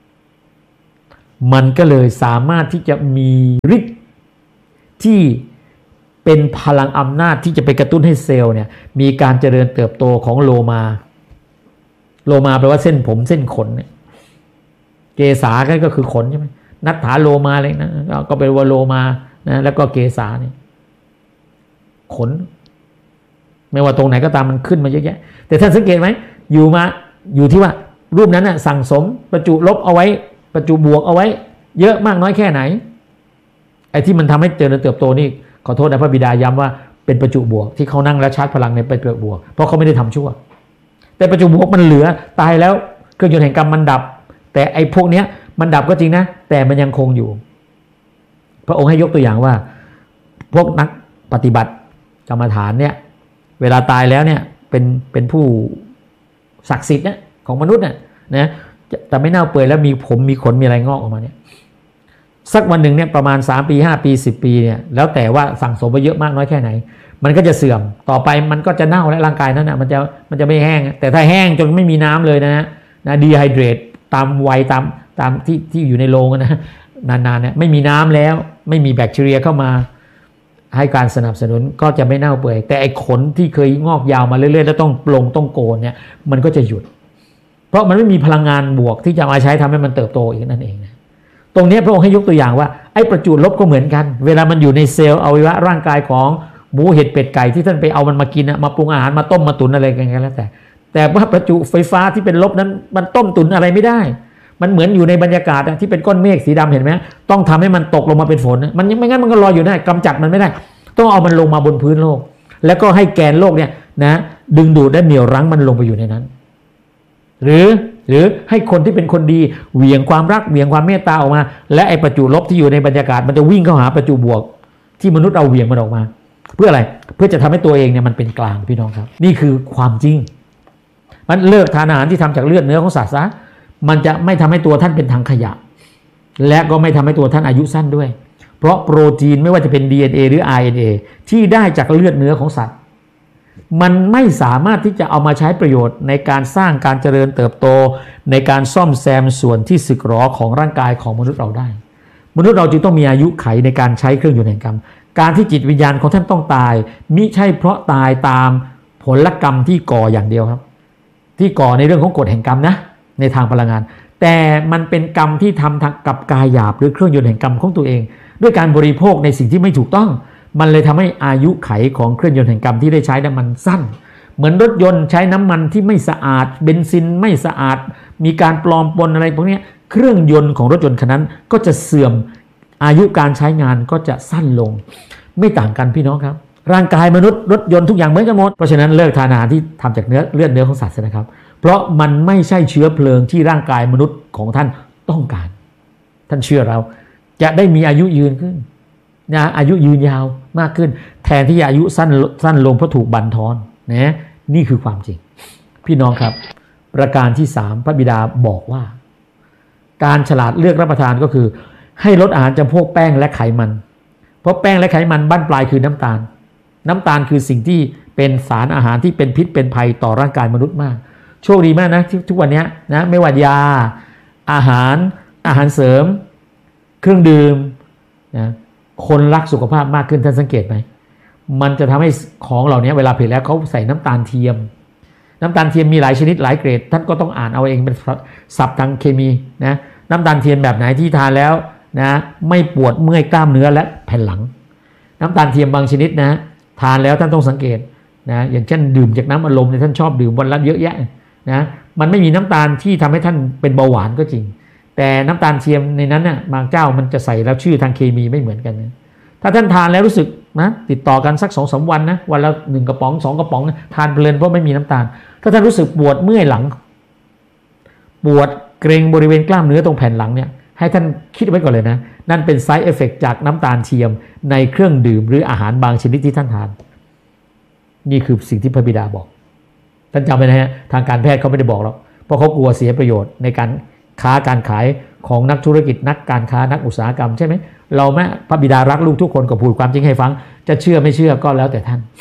มันก็เลยสามารถที่จะมีฤทธิ์ที่เป็นพลังอำนาจที่จะไปกระตุ้นให้เซลล์เนี่ยมีการเจริญเติบโตของโลมาโลมาแปลว่าเส้นผมเส้นขนเนี่ยเกษาก็คือขนใช่ไหมนัตถาโลมาเลยนะก็เป็นว่าโลมานะแล้วก็เกษาเนี่ยขนไม่ว่าตรงไหนก็ตามมันขึ้นมาเยอะแยะแต่ท่านสังเกตไหมอยู่มาอยู่ที่ว่ารูปนั้นน่ะสั่งสมประจุลบเอาไว้ประจุบวกเอาไว้เยอะมากน้อยแค่ไหนไอ้ที่มันทำให้เจริญเติบโตนี่ขอโทษนะพระบิดาย้ำว่าเป็นประจุบวกที่เขานั่งและชาร์จพลังในประจุบวกเพราะเขาไม่ได้ทำชั่วแต่ประจุบวกมันเหลือตายแล้วเครื่องยนต์แห่งกรรมมันดับแต่ไอ้พวกเนี้ยมันดับก็จริงนะแต่มันยังคงอยู่พระองค์ให้ยกตัวอย่างว่าพวกนักปฏิบัติกรรมฐานเนี่ยเวลาตายแล้วเนี่ยเป็นเป็นผู้ศักดิ์สิทธิ์เนี่ยของมนุษย์เนี่ยนะแต่ไม่เน่าเปื่อยแล้วมีผมมีขนมีอะไรงอกออกมาเนี่ยสักวันหนึ่งเนี่ยประมาณสามปีห้าปีสิบปีเนี่ยแล้วแต่ว่าสั่งสมไปเยอะมากน้อยแค่ไหนมันก็จะเสื่อมต่อไปมันก็จะเน่าและร่างกายนั้นนะมันจะมันจะไม่แห้งแต่ถ้าแห้งจนไม่มีน้ำเลยนะฮะนะดีไฮเดรตตามวัยตามตามที่ที่อยู่ในโรงนะนานๆเนี่ยไม่มีน้ำแล้วไม่มีแบคทีเรียเข้ามาให้การสนับสนุนก็จะไม่เน่าเปื่อยแต่ไอ้ขนที่เคยงอกยาวมาเรื่อยๆแล้วต้องปลงต้องโกนเนี่ยมันก็จะหยุดเพราะมันไม่มีพลังงานบวกที่จะมาใช้ทำให้มันเติบโตอีกนั่นเองนะตรงนี้พระองค์ให้ยกตัวอย่างว่าไอ้ประจุลบก็เหมือนกันเวลามันอยู่ในเซลล์อวัยวะร่างกายของหมูเห็ดเป็ดไก่ที่ท่านไปเอามันมากินนะมาปรุงอาหารมาต้มมาตุ๋นอะไรกันแล้วแต่แต่ว่าประจุไฟฟ้าที่เป็นลบนั้นมันต้มตุ๋นอะไรไม่ได้มันเหมือนอยู่ในบรรยากาศที่เป็นก้อนเมฆสีดำเห็นไหมต้องทำให้มันตกลงมาเป็นฝนมันไม่งั้นมันก็ลอยอยู่ได้กำจัดมันไม่ได้ต้องเอามันลงมาบนพื้นโลกแล้วก็ให้แกนโลกเนี่ยนะดึงดูดและเหนี่ยวรั้งมันลงไปอยู่ในนั้นหรือหรือให้คนที่เป็นคนดีเหวี่ยงความรักเหวี่ยงความเมตตาออกมาและไอ้ประจุลบที่อยู่ในบรรยากาศมันจะวิ่งเข้าหาประจุบวกที่มนุษย์เอาเหวี่ยงมันออกมาเพื่ออะไรเพื่อจะทำให้ตัวเองเนี่ยมันเป็นกลางพี่น้องครับนี่คือความจริงมันเลิกทานอาหารที่ทำจากเลือดเนื้อของสัตว์ซะมันจะไม่ทำให้ตัวท่านเป็นทางขยะและก็ไม่ทำให้ตัวท่านอายุสั้นด้วยเพราะโปรตีนไม่ว่าจะเป็น ดี เอ็น เอ หรือ อาร์ เอ็น เอ ที่ได้จากเลือดเนื้อของสัตว์มันไม่สามารถที่จะเอามาใช้ประโยชน์ในการสร้างการเจริญเติบโตในการซ่อมแซมส่วนที่สึกหรอของร่างกายของมนุษย์เราได้มนุษย์เราจึงต้องมีอายุไขในการใช้เครื่องยนต์แห่งกรรมการที่จิตวิญญาณของท่านต้องตายมิใช่เพราะตายตามผลกรรมที่ก่ออย่างเดียวครับที่ก่อในเรื่องของกฎแห่งกรรมนะในทางพลังงานแต่มันเป็นกรรมที่ทำทางกับกายหยาบหรือเครื่องยนต์แห่งกรรมของตัวเองด้วยการบริโภคในสิ่งที่ไม่ถูกต้องมันเลยทำให้อายุไขของเครื่องยนต์แห่งกรรมที่ได้ใช้นั้นมันสั้นเหมือนรถยนต์ใช้น้ำมันที่ไม่สะอาดเบนซินไม่สะอาดมีการปลอมปนอะไรพวกนี้เครื่องยนต์ของรถยนต์คันนั้นก็จะเสื่อมอายุการใช้งานก็จะสั้นลงไม่ต่างกันพี่น้องครับร่างกายมนุษย์รถยนต์ทุกอย่างเหมือนกันหมดเพราะฉะนั้นเลิกทานอาหารที่ทำจากเนื้อเลือดเนื้อของสัตว์นะครับเพราะมันไม่ใช่เชื้อเพลิงที่ร่างกายมนุษย์ของท่านต้องการท่านเชื่อเราจะได้มีอายุยืนขึ้นนะอายุยืนยาวมากขึ้นแทนที่จะอายุสั้นสั้นลงเพราะถูกบั่นทอนนะนี่คือความจริงพี่น้องครับประการที่สามพระบิดาบอกว่าการฉลาดเลือกรับประทานก็คือให้ลดอาหารจำพวกแป้งและไขมันเพราะแป้งและไขมันบั้นปลายคือน้ำตาลน้ำตาลคือสิ่งที่เป็นสารอาหารที่เป็นพิษเป็นภัยต่อร่างกายมนุษย์มากโชคดีมากนะที่ทุกวันนี้นะไม่ว่ายาอาหารอาหารเสริมเครื่องดื่มนะคนรักสุขภาพมากขึ้นท่านสังเกตไหมมันจะทำให้ของเหล่านี้เวลาผลิตแล้วเขาใส่น้ำตาลเทียมน้ำตาลเทียมมีหลายชนิดหลายเกรดท่านก็ต้องอ่านเอาเองเป็นศัพท์ทางเคมีนะน้ำตาลเทียมแบบไหนที่ทานแล้วนะไม่ปวดเมื่อยกล้ามเนื้อและแผ่นหลังน้ำตาลเทียมบางชนิดนะทานแล้วท่านต้องสังเกตนะอย่างเช่นดื่มจากน้ำอัดลมเนี่ยท่านชอบดื่มวันละเยอะแยะนะมันไม่มีน้ำตาลที่ทำให้ท่านเป็นเบาหวานก็จริงแต่น้ำตาลเทียมในนั้นน่ะบางเจ้ามันจะใส่แล้วชื่อทางเคมีไม่เหมือนกันนะถ้าท่านทานแล้วรู้สึกนะติดต่อกันสัก สองถึงสาม วันนะวันละหนึ่งกระป๋องสองกระป๋องนะทานเพลินเพราะไม่มีน้ำตาลถ้าท่านรู้สึกปวดเมื่อยหลังปวดเกร็งบริเวณกล้ามเนื้อตรงแผ่นหลังเนี่ยให้ท่านคิดไว้ก่อนเลยนะนั่นเป็น side effect จากน้ำตาลเทียมในเครื่องดื่มหรืออาหารบางชนิดที่ท่านทานนี่คือสิ่งที่พระบิดาบอกท่านจำไว้นะฮะทางการแพทย์เขาไม่ได้บอกหรอกเพราะเขากลัวเสียประโยชน์ในการค้าการขายของนักธุรกิจนักการค้านักอุตสาหกรรมใช่ไหมเราแม่พระบิดารักลูกทุกคนก็พูดความจริงให้ฟังจะเชื่อไม่เชื่อก็แล้วแต่ท่าน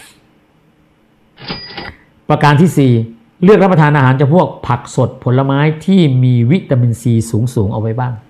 ประการที่สี่เลือกรับประทานอาหารจำพวกผักสดผลไม้ที่มีวิตามินซีสูงๆเอาไว้บ้างเพ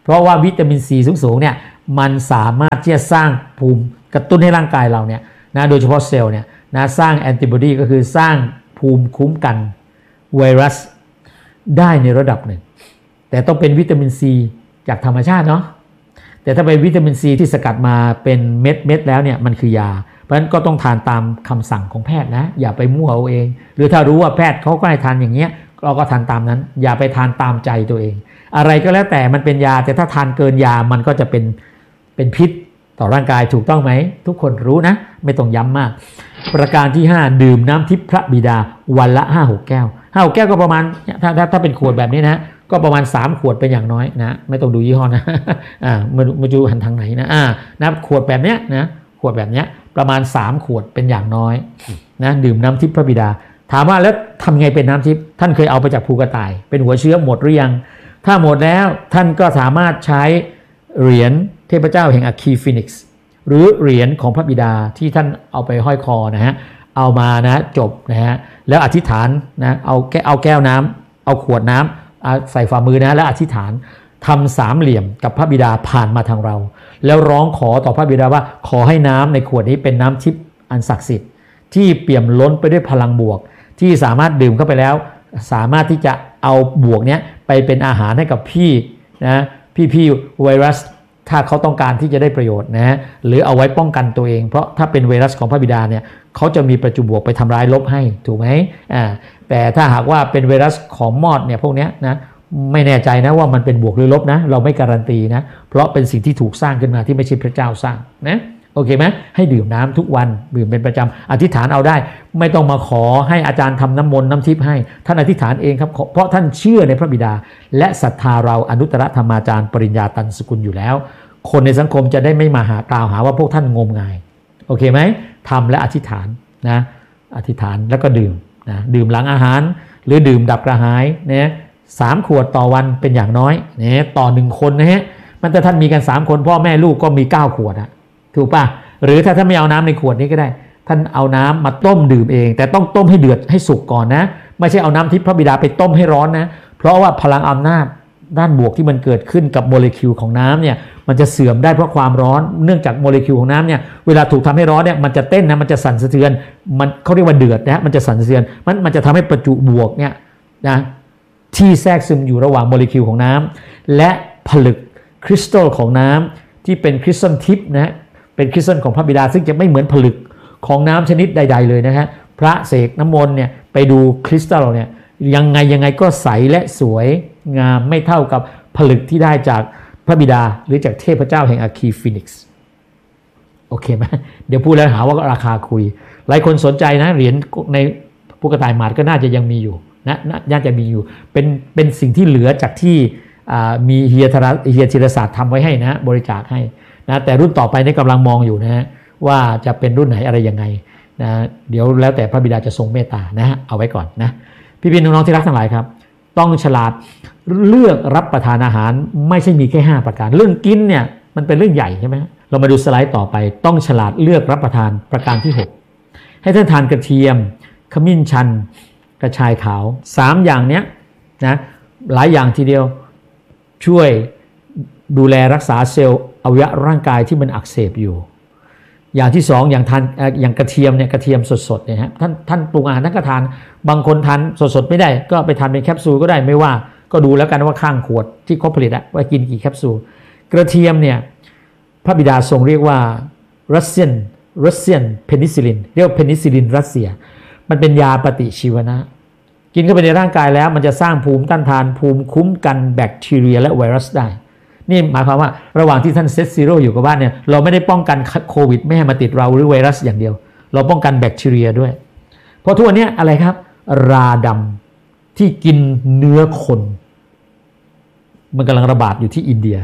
ราะว่าวิตามินซีสูงๆเนี่ยมันสามารถที่จะสร้างภูมิกระตุ้นให้ร่างกายเราเนี่ยนะโดยเฉพาะเซลล์เนี่ยนะสร้างแอนติบอดีก็คือสร้างภูมิคุ้มกันไวรัสได้ในระดับหนึ่งแต่ต้องเป็นวิตามินซีจากธรรมชาติเนาะแต่ถ้าเป็นวิตามินซีที่สกัดมาเป็นเม็ดเม็ดแล้วเนี่ยมันคือยาเพราะฉะนั้นก็ต้องทานตามคำสั่งของแพทย์นะอย่าไปมั่วเอาเองหรือถ้ารู้ว่าแพทย์เขาก็ให้ทานอย่างเงี้ยเราก็ทานตามนั้นอย่าไปทานตามใจตัวเองอะไรก็แล้วแต่มันเป็นยาแต่ถ้าทานเกินยามันก็จะเป็นเป็นพิษต่อร่างกายถูกต้องไหมทุกคนรู้นะไม่ต้องย้ำมากประการที่ห้าดื่มน้ำทิพย์พระบิดาวันละ ห้าหก แก้วห้าหกแก้วก็ประมาณถ้าถ้าถ้าเป็นขวดแบบนี้นะก็ประมาณสามขวดเป็นอย่างน้อยนะไม่ต้องดูยี่ห้อนะอ่ามามาดูหันทางไหนนะอ่านะขวดแบบเนี้ยนะขวดแบบเนี้ยประมาณสามขวดเป็นอย่างน้อยนะดื่มน้ำทิพย์พระบิดาถามว่าแล้วทำไงเป็นน้ำทิพย์ท่านเคยเอาไปจากภูกระต่ายเป็นหัวเชื้อหมดหรือยังถ้าหมดแล้วท่านก็สามารถใช้เหรียญเทพเจ้าแห่งอัคคีฟินิกซ์หรือเหรียญของพระบิดาที่ท่านเอาไปห้อยคอนะฮะเอามานะจบนะฮะแล้วอธิษฐานนะเอาแก้วเอาแก้วน้ำเอาขวดน้ำใส่ฝ่ามือนะแล้วอธิษฐานทำสามเหลี่ยมกับพระบิดาผ่านมาทางเราแล้วร้องขอต่อพระบิดาว่าขอให้น้ำในขวดนี้เป็นน้ำทิพย์อันศักดิ์สิทธิ์ที่เปี่ยมล้นไปด้วยพลังบวกที่สามารถดื่มเข้าไปแล้วสามารถที่จะเอาบวกเนี้ยไปเป็นอาหารให้กับพี่นะพี่พี่ไวรัสถ้าเขาต้องการที่จะได้ประโยชน์นะหรือเอาไว้ป้องกันตัวเองเพราะถ้าเป็นไวรัสของพระบิดาเนี่ยเขาจะมีประจุบวกไปทำร้ายลบให้ถูกไหมอ่าแต่ถ้าหากว่าเป็นไวรัสของมอดเนี่ยพวกเนี้ยนะไม่แน่ใจนะว่ามันเป็นบวกหรือลบนะเราไม่การันตีนะเพราะเป็นสิ่งที่ถูกสร้างขึ้นมาที่ไม่ใช่พระเจ้าสร้างนะโอเคไหมให้ดื่มน้ำทุกวันดื่มเป็นประจำอธิษฐานเอาได้ไม่ต้องมาขอให้อาจารย์ทำน้ำมนต์น้ำทิพย์ให้ท่านอธิษฐานเองครับเพราะท่านเชื่อในพระบิดาและศรัทธาเราอนุตตรธรรมาจารย์ปริญญาตันสกุลอยู่แล้วคนในสังคมจะได้ไม่มาหากล่าวหาว่าพวกท่านงมงายโอเคไหมทำและอธิษฐานนะอธิษฐานแล้วก็ดื่มนะดื่มหลังอาหารหรือดื่มดับกระหายนะสามขวดต่อวันเป็นอย่างน้อยนะต่อหนึ่งคนนะฮะมันแต่ท่านมีกันสามคนพ่อแม่ลูกก็มีเก้าขวดอะถูกป่ะหรือถ้าท่านไม่เอาน้ำในขวดนี้ก็ได้ท่านเอาน้ำมาต้มดื่มเองแต่ต้องต้มให้เดือดให้สุกก่อนนะไม่ใช่เอาน้ำทิพย์พระบิดาไปต้มให้ร้อนนะเพราะว่าพลังอำนาจด้านบวกที่มันเกิดขึ้นกับโมเลกุลของน้ำเนี่ยมันจะเสื่อมได้เพราะความร้อนเนื่องจากโมเลกุลของน้ำเนี่ยเวลาถูกทำให้ร้อนเนี่ยมันจะเต้นนะมันจะสั่นสะเทือนมันเขาเรียกว่าเดือดนะมันจะสั่นสะเทือนมันมันจะทำให้ประจุบวกเนี่ยนะที่แทรกซึมอยู่ระหว่างโมเลกุลของน้ำและผลึกคริสตัลของน้ำที่เป็นคริสตัลทิพย์นะเป็นคริสตัลของพระบิดาซึ่งจะไม่เหมือนผลึกของน้ำชนิดใดๆเลยนะฮะพระเสกน้ำมนต์เนี่ยไปดูคริสตัลเนี่ยยังไงยังไงก็ใสและสวยงามไม่เท่ากับผลึกที่ได้จากพระบิดาหรือจากเทพเจ้าแห่งอัคคีฟินิกซ์โอเคไหมเดี๋ยวพูดแล้วหาว่าราคาคุยหลายคนสนใจนะเหรียญในภูกระต่ายหมาดก็น่าจะยังมีอยู่นะน่าจะมีอยู่เป็นเป็นสิ่งที่เหลือจากที่มีเฮียธรเฮียธีรศาสตร์ทำไว้ให้นะบริจาคให้นะแต่รุ่นต่อไปนี่กำลังมองอยู่นะฮะว่าจะเป็นรุ่นไหนอะไรยังไงนะเดี๋ยวแล้วแต่พระบิดาจะทรงเมตตานะเอาไว้ก่อนนะพี่พี่น้องๆที่รักทั้งหลายครับต้องฉลาดเลือกรับประทานอาหารไม่ใช่มีแค่ห้าประการเรื่องกินเนี่ยมันเป็นเรื่องใหญ่ใช่ไหมเรามาดูสไลด์ต่อไปต้องฉลาดเลือกรับประทานประการที่หกให้ท่านทานกระเทียมขมิ้นชันกระชายขาวสามอย่างเนี้ยนะหลายอย่างทีเดียวช่วยดูแลรักษาเซลล์อวัยวะร่างกายที่มันอักเสบอยู่อย่างที่สองอย่างทานอย่างกระเทียมเนี่ยกระเทียมสดๆเนี่ยฮะท่านท่านปรุงอาหารท่านก็ทานบางคนทานสดๆไม่ได้ก็ไปทานเป็นแคปซูลก็ได้ไม่ว่าก็ดูแล้วกันว่าข้างขวดที่เขาผลิตอะว่ากินกี่แคปซูลกระเทียมเนี่ยพระบิดาทรงเรียกว่ารัสเซียนรัสเซียนเพนิซิลินเรียกว่าเพนิซิลินรัสเซียมันเป็นยาปฏิชีวนะกินเข้าไปในร่างกายแล้วมันจะสร้างภูมิต้านทานภูมิคุ้มกันแบคทีเรียและไวรัสได้นี่หมายความว่าระหว่างที่ท่านเซตซีโร่อยู่กับบ้านเนี่ยเราไม่ได้ป้องกันโควิดไม่ให้มาติดเราหรือไวรัสอย่างเดียวเราป้องกันแบคทีเรียด้วยเพราะทุกวันนี้อะไรครับราดำที่กินเนื้อคนมันกำลังระบาดอยู่ที่อินเดีย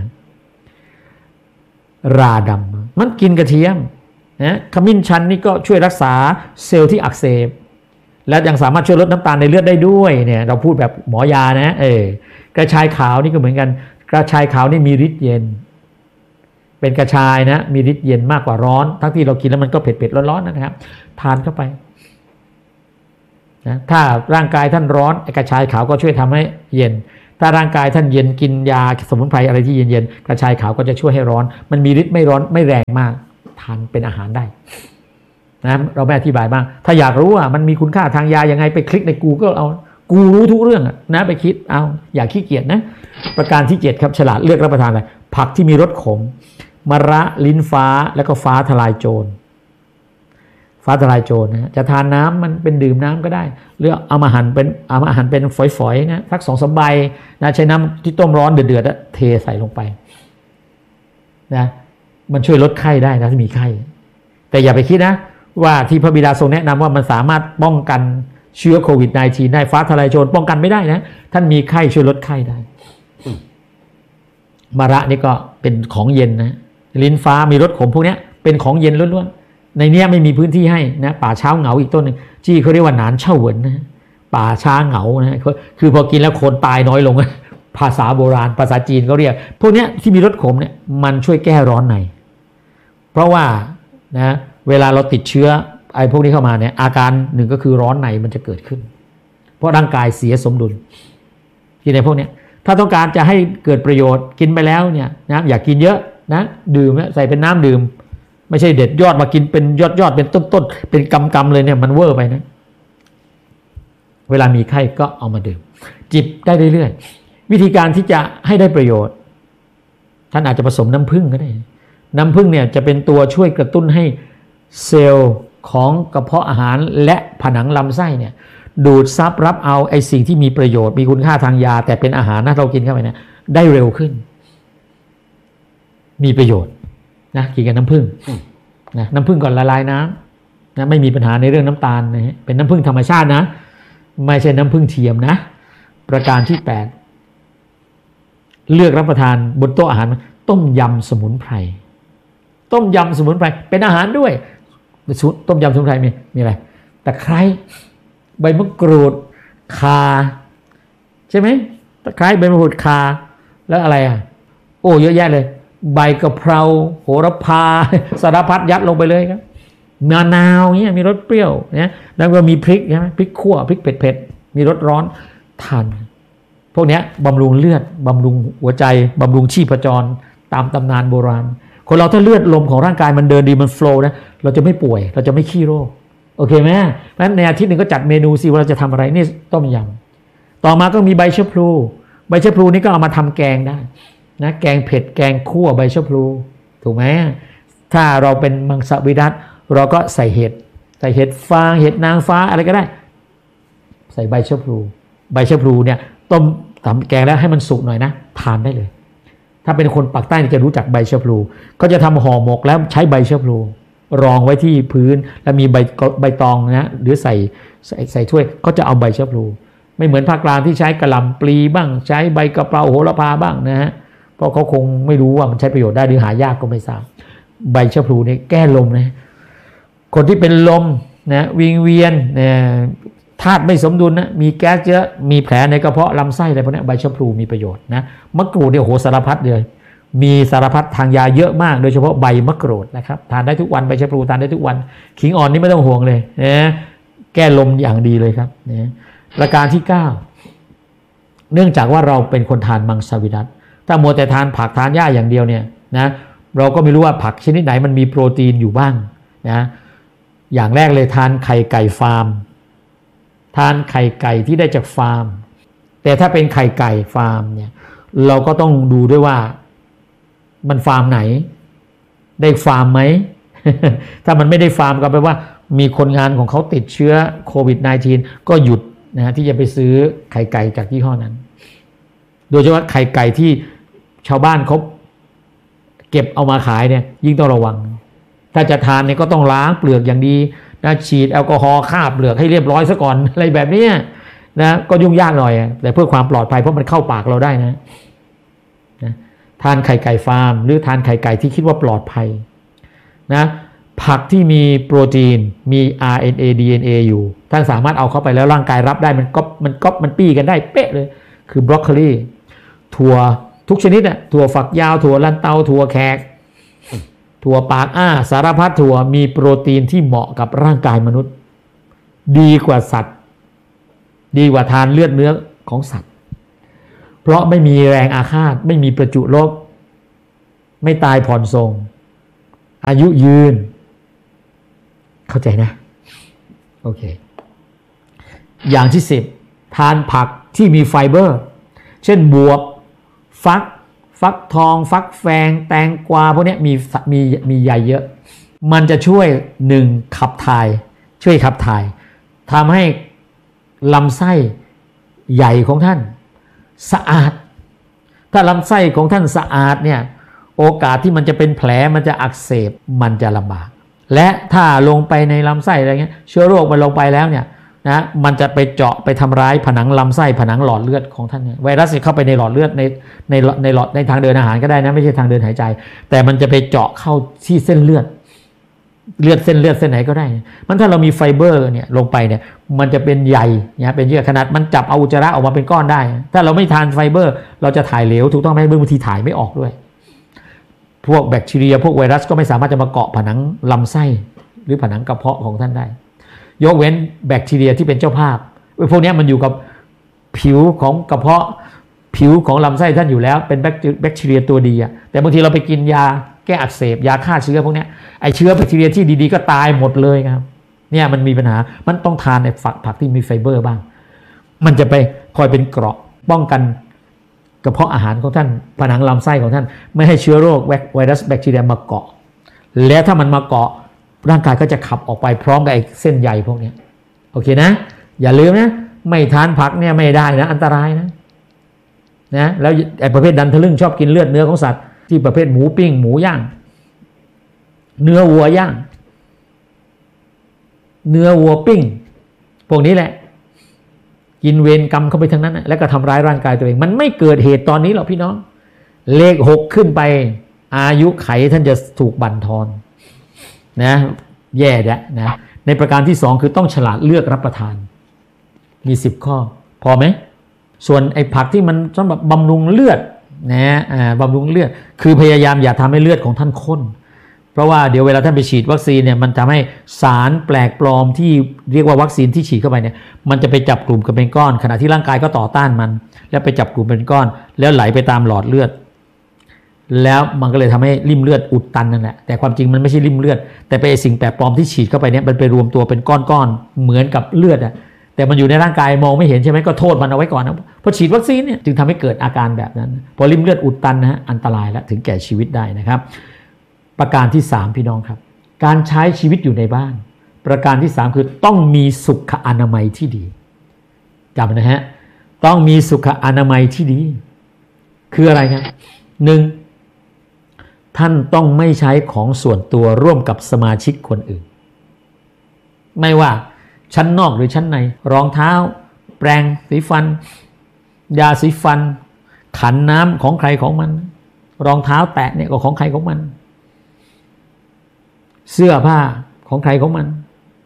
ราดำมันกินกระเทียมนะขมิ้นชันนี่ก็ช่วยรักษาเซลล์ที่อักเสบและยังสามารถช่วยลดน้ำตาลในเลือดได้ด้วยเนี่ยเราพูดแบบหมอยานะเออกระชายขาวนี่ก็เหมือนกันกระชายขาวนี่มีฤทธิ์เย็นเป็นกระชายนะมีฤทธิ์เย็นมากกว่าร้อนทั้งที่เรากินแล้วมันก็เผ็ดๆร้อนๆนะครับทานเข้าไปนะถ้าร่างกายท่านร้อนไอ้กระชายขาวก็ช่วยทำให้เย็นถ้าร่างกายท่านเย็นกินยาสมุนไพรอะไรที่เย็นๆกระชายขาวก็จะช่วยให้ร้อนมันมีฤทธิ์ไม่ร้อนไม่แรงมากทานเป็นอาหารได้นะเราไม่อธิบายบ้างถ้าอยากรู้ว่ามันมีคุณค่าทางยายังไงไปคลิกใน Google เอากูรู้ทุกเรื่องนะไปคิดเอาอย่าขี้เกียจนะประการที่เจ็ดครับฉลาดเลือกรับประทานอะไรผักที่มีรสขมมะระลิ้นฟ้าแล้วก็ฟ้าทลายโจรฟ้าทลายโจรนะจะทานน้ำมันเป็นดื่มน้ำก็ได้หรือเอามาหั่นเป็นเอามาหั่นเป็นฝอยๆนะสักสองสามใบนะใช้น้ำที่ต้มร้อนเดือดๆเทใส่ลงไปนะมันช่วยลดไข้ได้นะถ้ามีไข้แต่อย่าไปคิดนะว่าที่พระบิดาทรงแนะนำว่ามันสามารถป้องกันเชื้อโควิด สิบเก้า ได้ฟ้าทลายโจรป้องกันไม่ได้นะท่านมีไข้ช่วยลดไข้ได้มะระนี่ก็เป็นของเย็นนะลิ้นฟ้ามีรสขมพวกนี้เป็นของเย็นล้วนๆในนี้ไม่มีพื้นที่ให้นะป่าช้าเหงาอีกต้นหนึ่งที่เขาเรียกว่าหนานเช่าเหวินนะป่าช้าเหงานะคือพอกินแล้วคนตายน้อยลงภาษาโบราณภาษาจีนเขาเรียกพวกนี้ที่มีรสขมเนี่ยมันช่วยแก้ร้อนในเพราะว่านะเวลาเราติดเชื้อไอ้พวกนี้เข้ามาเนี่ยอาการหนึ่งก็คือร้อนในมันจะเกิดขึ้นเพราะร่างกายเสียสมดุลที่ในพวกนี้ถ้าต้องการจะให้เกิดประโยชน์กินไปแล้วเนี่ยนะอย่ากินเยอะนะดื่มใส่เป็นน้ำดื่มไม่ใช่เด็ดยอดมากินเป็นยอดยอดเป็นต้นต้นเป็นกำกำเลยเนี่ยมันเวอร์ไปนะเวลามีไข้ก็เอามาดื่มจิบได้เรื่อยๆวิธีการที่จะให้ได้ประโยชน์ท่านอาจจะผสมน้ำผึ้งก็ได้น้ำผึ้งเนี่ยจะเป็นตัวช่วยกระตุ้นให้เซลล์ของกระเพาะอาหารและผนังลำไส้เนี่ยดูดซับรับเอาไอ้สิ่งที่มีประโยชน์มีคุณค่าทางยาแต่เป็นอาหารนะเรากินเข้าไปเนี่ยได้เร็วขึ้นมีประโยชน์นะกินกับน้ำผึ้งนะน้ำผึ้งก่อนละลายน้ำนะไม่มีปัญหาในเรื่องน้ำตาลนะฮะเป็นน้ำผึ้งธรรมชาตินะไม่ใช่น้ำผึ้งเทียมนะประการที่แปดเลือกรับประทานบนโต๊ะอาหารต้มยำสมุนไพรต้มยำสมุนไพรเป็นอาหารด้วยต้มยำสมุนไพรมีมีอะไรตะไคร้ใบมะกรูดข่าใช่ไหมตะไคร้ใบมะกรูดข่าแล้วอะไรอ่ะโอ้เยอะแยะเลยใบกะเพราโหระพาสารพัดยัดลงไปเลยครับมะนาวเนี่ยมีรสเปรี้ยวเนี่ยแล้วก็มีพริกใช่ไหมพริกขั่วพริกเผ็ดๆมีรสร้อนทานพวกนี้บำรุงเลือดบำรุงหัวใจบำรุงชีพจรตามตำนานโบราณคนเราถ้าเลือดลมของร่างกายมันเดินดีมันโฟล์นะเราจะไม่ป่วยเราจะไม่ขี้โรคโอเคไหมเพราะฉะนั้นในอาทิตย์หนึ่งก็จัดเมนูสิว่าเราจะทำอะไรนี่ต้มยำต่อมาก็มีใบชะพลูใบชะพลูนี่ก็เอามาทำแกงได้นะแกงเผ็ดแกงคั่วใบชะพลูถูกไหมถ้าเราเป็นมังสวิรัติเราก็ใส่เห็ดใส่เห็ดฟางเห็ดนางฟ้าอะไรก็ได้ใส่ใบชะพลูใบชะพลูเนี่ยต้มทำแกงแล้วให้มันสุกหน่อยนะทานได้เลยถ้าเป็นคนปากใต้จะรู้จักใบชะพลูก็จะทำห่อหมกแล้วใช้ใบชะพลูรองไว้ที่พื้นแล้วมีใบใบตองนะหรือใส่ใส่ใส่ถ้วยก็จะเอาใบชะพลูไม่เหมือนภาคกลางที่ใช้กระหล่ำปลีบ้างใช้ใบกะเพราโหระพาบ้างนะฮะเพราะเขาคงไม่รู้ว่ามันใช้ประโยชน์ได้หรือหายากก็ไม่ทราบใบชะพลูนี่แก้ลมนะคนที่เป็นลมนะวิงเวียนนะธาตุไม่สมดุลนะมีแก๊สเยอะมีแผลในกระเพาะลำไส้อะไรพวกนี้ใบชะพลูมีประโยชน์นะมะกรูดเนี่ยโหสารพัดเลยมีสารพัดทางยาเยอะมากโดยเฉพาะใบมะกรูดนะครับทานได้ทุกวันใบชะพลูทานได้ทุกวันขิงอ่อนนี่ไม่ต้องห่วงเลยนะแก้ลมอย่างดีเลยครับนะประการที่เก้าเนื่องจากว่าเราเป็นคนทานมังสวิรัติถ้ามัวแต่ทานผักทานหญ้าอย่างเดียวเนี่ยนะเราก็ไม่รู้ว่าผักชนิดไหนมันมีโปรตีนอยู่บ้างนะอย่างแรกเลยทานไข่ไก่ฟาร์มทานไข่ไก่ที่ได้จากฟาร์มแต่ถ้าเป็นไข่ไก่ฟาร์มเนี่ยเราก็ต้องดูด้วยว่ามันฟาร์มไหนได้ฟาร์มไหม ถ้ามันไม่ได้ฟาร์มก็แปลว่ามีคนงานของเขาติดเชื้อโควิด สิบเก้า ก็หยุดนะที่จะไปซื้อไข่ไก่จากยี่ห้อนั้นโดยเฉพาะไข่ไก่ที่ชาวบ้านเขาเก็บเอามาขายเนี่ยยิ่งต้องระวังถ้าจะทานเนี่ยก็ต้องล้างเปลือกอย่างดีนะฉีดแอลกอฮอล์ฆ่าเปลือกให้เรียบร้อยซะก่อนอะไรแบบนี้นะก็ยุ่งยากหน่อยแต่เพื่อความปลอดภัยเพราะมันเข้าปากเราได้นะนะทานไข่ไก่ฟาร์มหรือทานไข่ไก่ที่คิดว่าปลอดภัยนะผักที่มีโปรตีนมี อาร์ เอ็น เอ ดี เอ็น เอ อยู่ท่านสามารถเอาเข้าไปแล้วร่างกายรับได้มันก็มันก็มันปี้กันได้เป๊ะเลยคือบรอกโคลีถั่วทุกชนิดอ่ะถั่วฝักยาวถั่วลันเตาถั่วแขกถั่วปากอ้าสารพัดถั่วมีโปรตีนที่เหมาะกับร่างกายมนุษย์ดีกว่าสัตว์ดีกว่าทานเลือดเนื้อของสัตว์เพราะไม่มีแรงอาฆาตไม่มีประจุลบไม่ตายผ่อนทรงอายุยืนเข้าใจนะโอเคอย่างที่สิบทานผักที่มีไฟเบอร์เช่นบวบฟักฟักทองฟักแฟงแตงกวาพวกนี้มีมีมีใยเยอะมันจะช่วยหนึ่งขับถ่ายช่วยขับถ่ายทำให้ลำไส้ใหญ่ของท่านสะอาดถ้าลำไส้ของท่านสะอาดเนี่ยโอกาสที่มันจะเป็นแผลมันจะอักเสบมันจะลำบากและถ้าลงไปในลำไส้อะไรเงี้ยเชื้อโรคมันลงไปแล้วเนี่ยนะมันจะไปเจาะไปทำร้ายผนังลำไส้ผนังหลอดเลือดของท่านเนี่ยไวรัสเข้าไปในหลอดเลือดในในในหลอดในทางเดินอาหารก็ได้นะไม่ใช่ทางเดินหายใจแต่มันจะไปเจาะเข้าที่เส้นเลือดเลือดเส้นเลือดเส้นไหนก็ได้มันถ้าเรามีไฟเบอร์เนี่ยลงไปเนี่ยมันจะเป็นใยเนี่ยเป็นเยื่อขนาดมันจับเอาอุจจาระออกมาเป็นก้อนได้ถ้าเราไม่ทานไฟเบอร์เราจะถ่ายเหลวถูกต้องไหมบางทีถ่ายไม่ออกด้วยพวกแบคทีเรียพวกไวรัสก็ไม่สามารถจะมาเกาะผนังลำไส้หรือผนังกระเพาะของท่านได้ยกเว้นแบคทีเรียที่เป็นเจ้าภาพพวกนี้มันอยู่กับผิวของกระเพาะผิวของลำไส้ท่านอยู่แล้วเป็นแบคทีเรียตัวดีอะแต่บางทีเราไปกินยาแก้อักเสบยาฆ่าเชื้อพวกนี้ไอเชื้อแบคทีเรียที่ดีๆก็ตายหมดเลยครับเนี่ยมันมีปัญหามันต้องทานในฝักผักที่มีไฟเบอร์บ้างมันจะไปคอยเป็นเกราะป้องกันกระเพาะอาหารของท่านผนังลำไส้ของท่านไม่ให้เชื้อโรคไวรัสแบคทีเรียมาเกาะแล้วถ้ามันมาเกาะร่างกายก็จะขับออกไปพร้อมกับไอ้เส้นใยพวกนี้โอเคนะอย่าลืมนะไม่ทานผักเนี่ยไม่ได้นะอันตรายนะนะแล้วไอ้ประเภทดันทะลึ่งชอบกินเลือดเนื้อของสัตว์ที่ประเภทหมูปิ้งหมูย่างเนื้อวัวย่างเนื้อวัวปิ้งพวกนี้แหละกินเวรกรรมเข้าไปทั้งนั้นนะแล้วก็ทำร้ายร่างกายตัวเองมันไม่เกิดเหตุตอนนี้หรอกพี่น้องเลขหกขึ้นไปอายุไขท่านจะถูกบั่นทอนนะแย่แล้วนะในประการที่สองคือต้องฉลาดเลือกรับประทานมีสิบข้อพอไหมส่วนไอ้ผักที่มันสำหรับบำรุงเลือดนะอ่าบำรุงเลือดคือพยายามอย่าทำให้เลือดของท่านข้นเพราะว่าเดี๋ยวเวลาท่านไปฉีดวัคซีนเนี่ยมันทำให้สารแปลกปลอมที่เรียกว่าวัคซีนที่ฉีดเข้าไปเนี่ยมันจะไปจับกลุ่มกันเป็นก้อนขณะที่ร่างกายก็ต่อต้านมันแล้วไปจับกลุ่มเป็นก้อนแล้วไหลไปตามหลอดเลือดแล้วมันก็เลยทำให้ริ่มเลือดอุดตันนั่นแหละแต่ความจริงมันไม่ใช่ริ่มเลือดแต่ไปไอสิ่งแปลกปลอมที่ฉีดเข้าไปเนี่ยมันไปรวมตัวเป็นก้อนๆเหมือนกับเลือดอะแต่มันอยู่ในร่างกายมองไม่เห็นใช่ไหมก็โทษมันเอาไว้ก่อนนะพอฉีดวัคซีนเนี่ยจึงทำให้เกิดอาการแบบนั้นพอริ่มเลือดอุดตันนะฮะอันตรายและถึงแก่ชีวิตได้นะครับประการที่สามพี่น้องครับการใช้ชีวิตอยู่ในบ้านประการที่สามคือต้องมีสุขอนามัยที่ดีจำนะฮะต้องมีสุขอนามัยที่ดีคืออะไรครับหนึ่งท่านต้องไม่ใช้ของส่วนตัวร่วมกับสมาชิกคนอื่นไม่ว่าชั้นนอกหรือชั้นในรองเท้าแปรงสีฟันยาสีฟันขันน้ำของใครของมันรองเท้าแตะเนี่ยก็ของใครของมันเสื้อผ้าของใครของมัน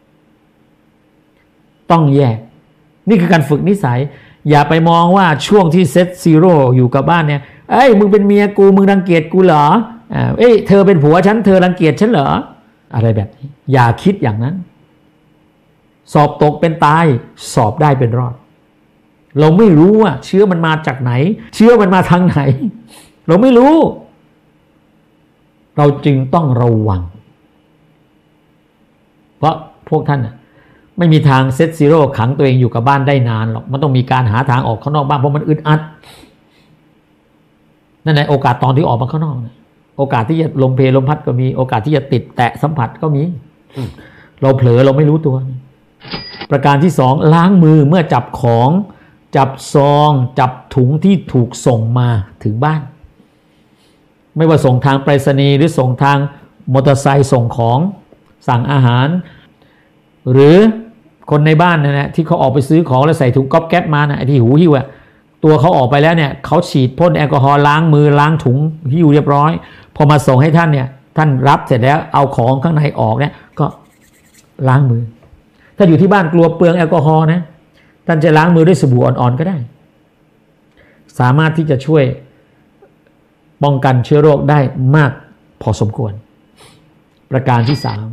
ต้องแยกนี่คือการฝึกนิสัยอย่าไปมองว่าช่วงที่เซตซีโร่อยู่กับบ้านเนี่ยเอ้ยมึงเป็นเมียกูมึงรังเกียจกูเหรออ่าเอ้ยเธอเป็นผัวฉันเธอรังเกียจฉันเหรออะไรแบบนี้อย่าคิดอย่างนั้นสอบตกเป็นตายสอบได้เป็นรอดเราไม่รู้ว่าเชื้อมันมาจากไหนเชื้อมันมาทางไหนเราไม่รู้เราจึงต้องระวังเพราะพวกท่านไม่มีทางเซตซีโร่ขังตัวเองอยู่กับบ้านได้นานหรอกมันต้องมีการหาทางออกข้างนอกบ้านเพราะมันอึดอัดนั่นแหละโอกาสตอนที่ออกมาข้างนอกนะโอกาสที่จะลมเพลลมพัดก็มีโอกาสที่จะติดแตะสัมผัสก็มีเราเผลอเราไม่รู้ตัวประการที่สองล้างมือเมื่อจับของจับซองจับถุงที่ถูกส่งมาถึงบ้านไม่ว่าส่งทางไปรษณีย์หรือส่งทางมอเตอร์ไซค์ส่งของสั่งอาหารหรือคนในบ้านนะนะที่เขาออกไปซื้อของแล้วใส่ถุงก๊อบแก๊บมานะไอ้ที่หูหิ้วอะตัวเขาออกไปแล้วเนี่ยเขาฉีดพ่นแอลกอฮอล์ล้างมือล้างถุงหิ้วเรียบร้อยพอมาส่งให้ท่านเนี่ยท่านรับเสร็จแล้วเอาของข้างในออกเนี่ยก็ล้างมือถ้าอยู่ที่บ้านกลัวเปลืองแอลกอฮอล์นะท่านจะล้างมือด้วยสบู่อ่อนๆก็ได้สามารถที่จะช่วยป้องกันเชื้อโรคได้มากพอสมควรประการที่สาม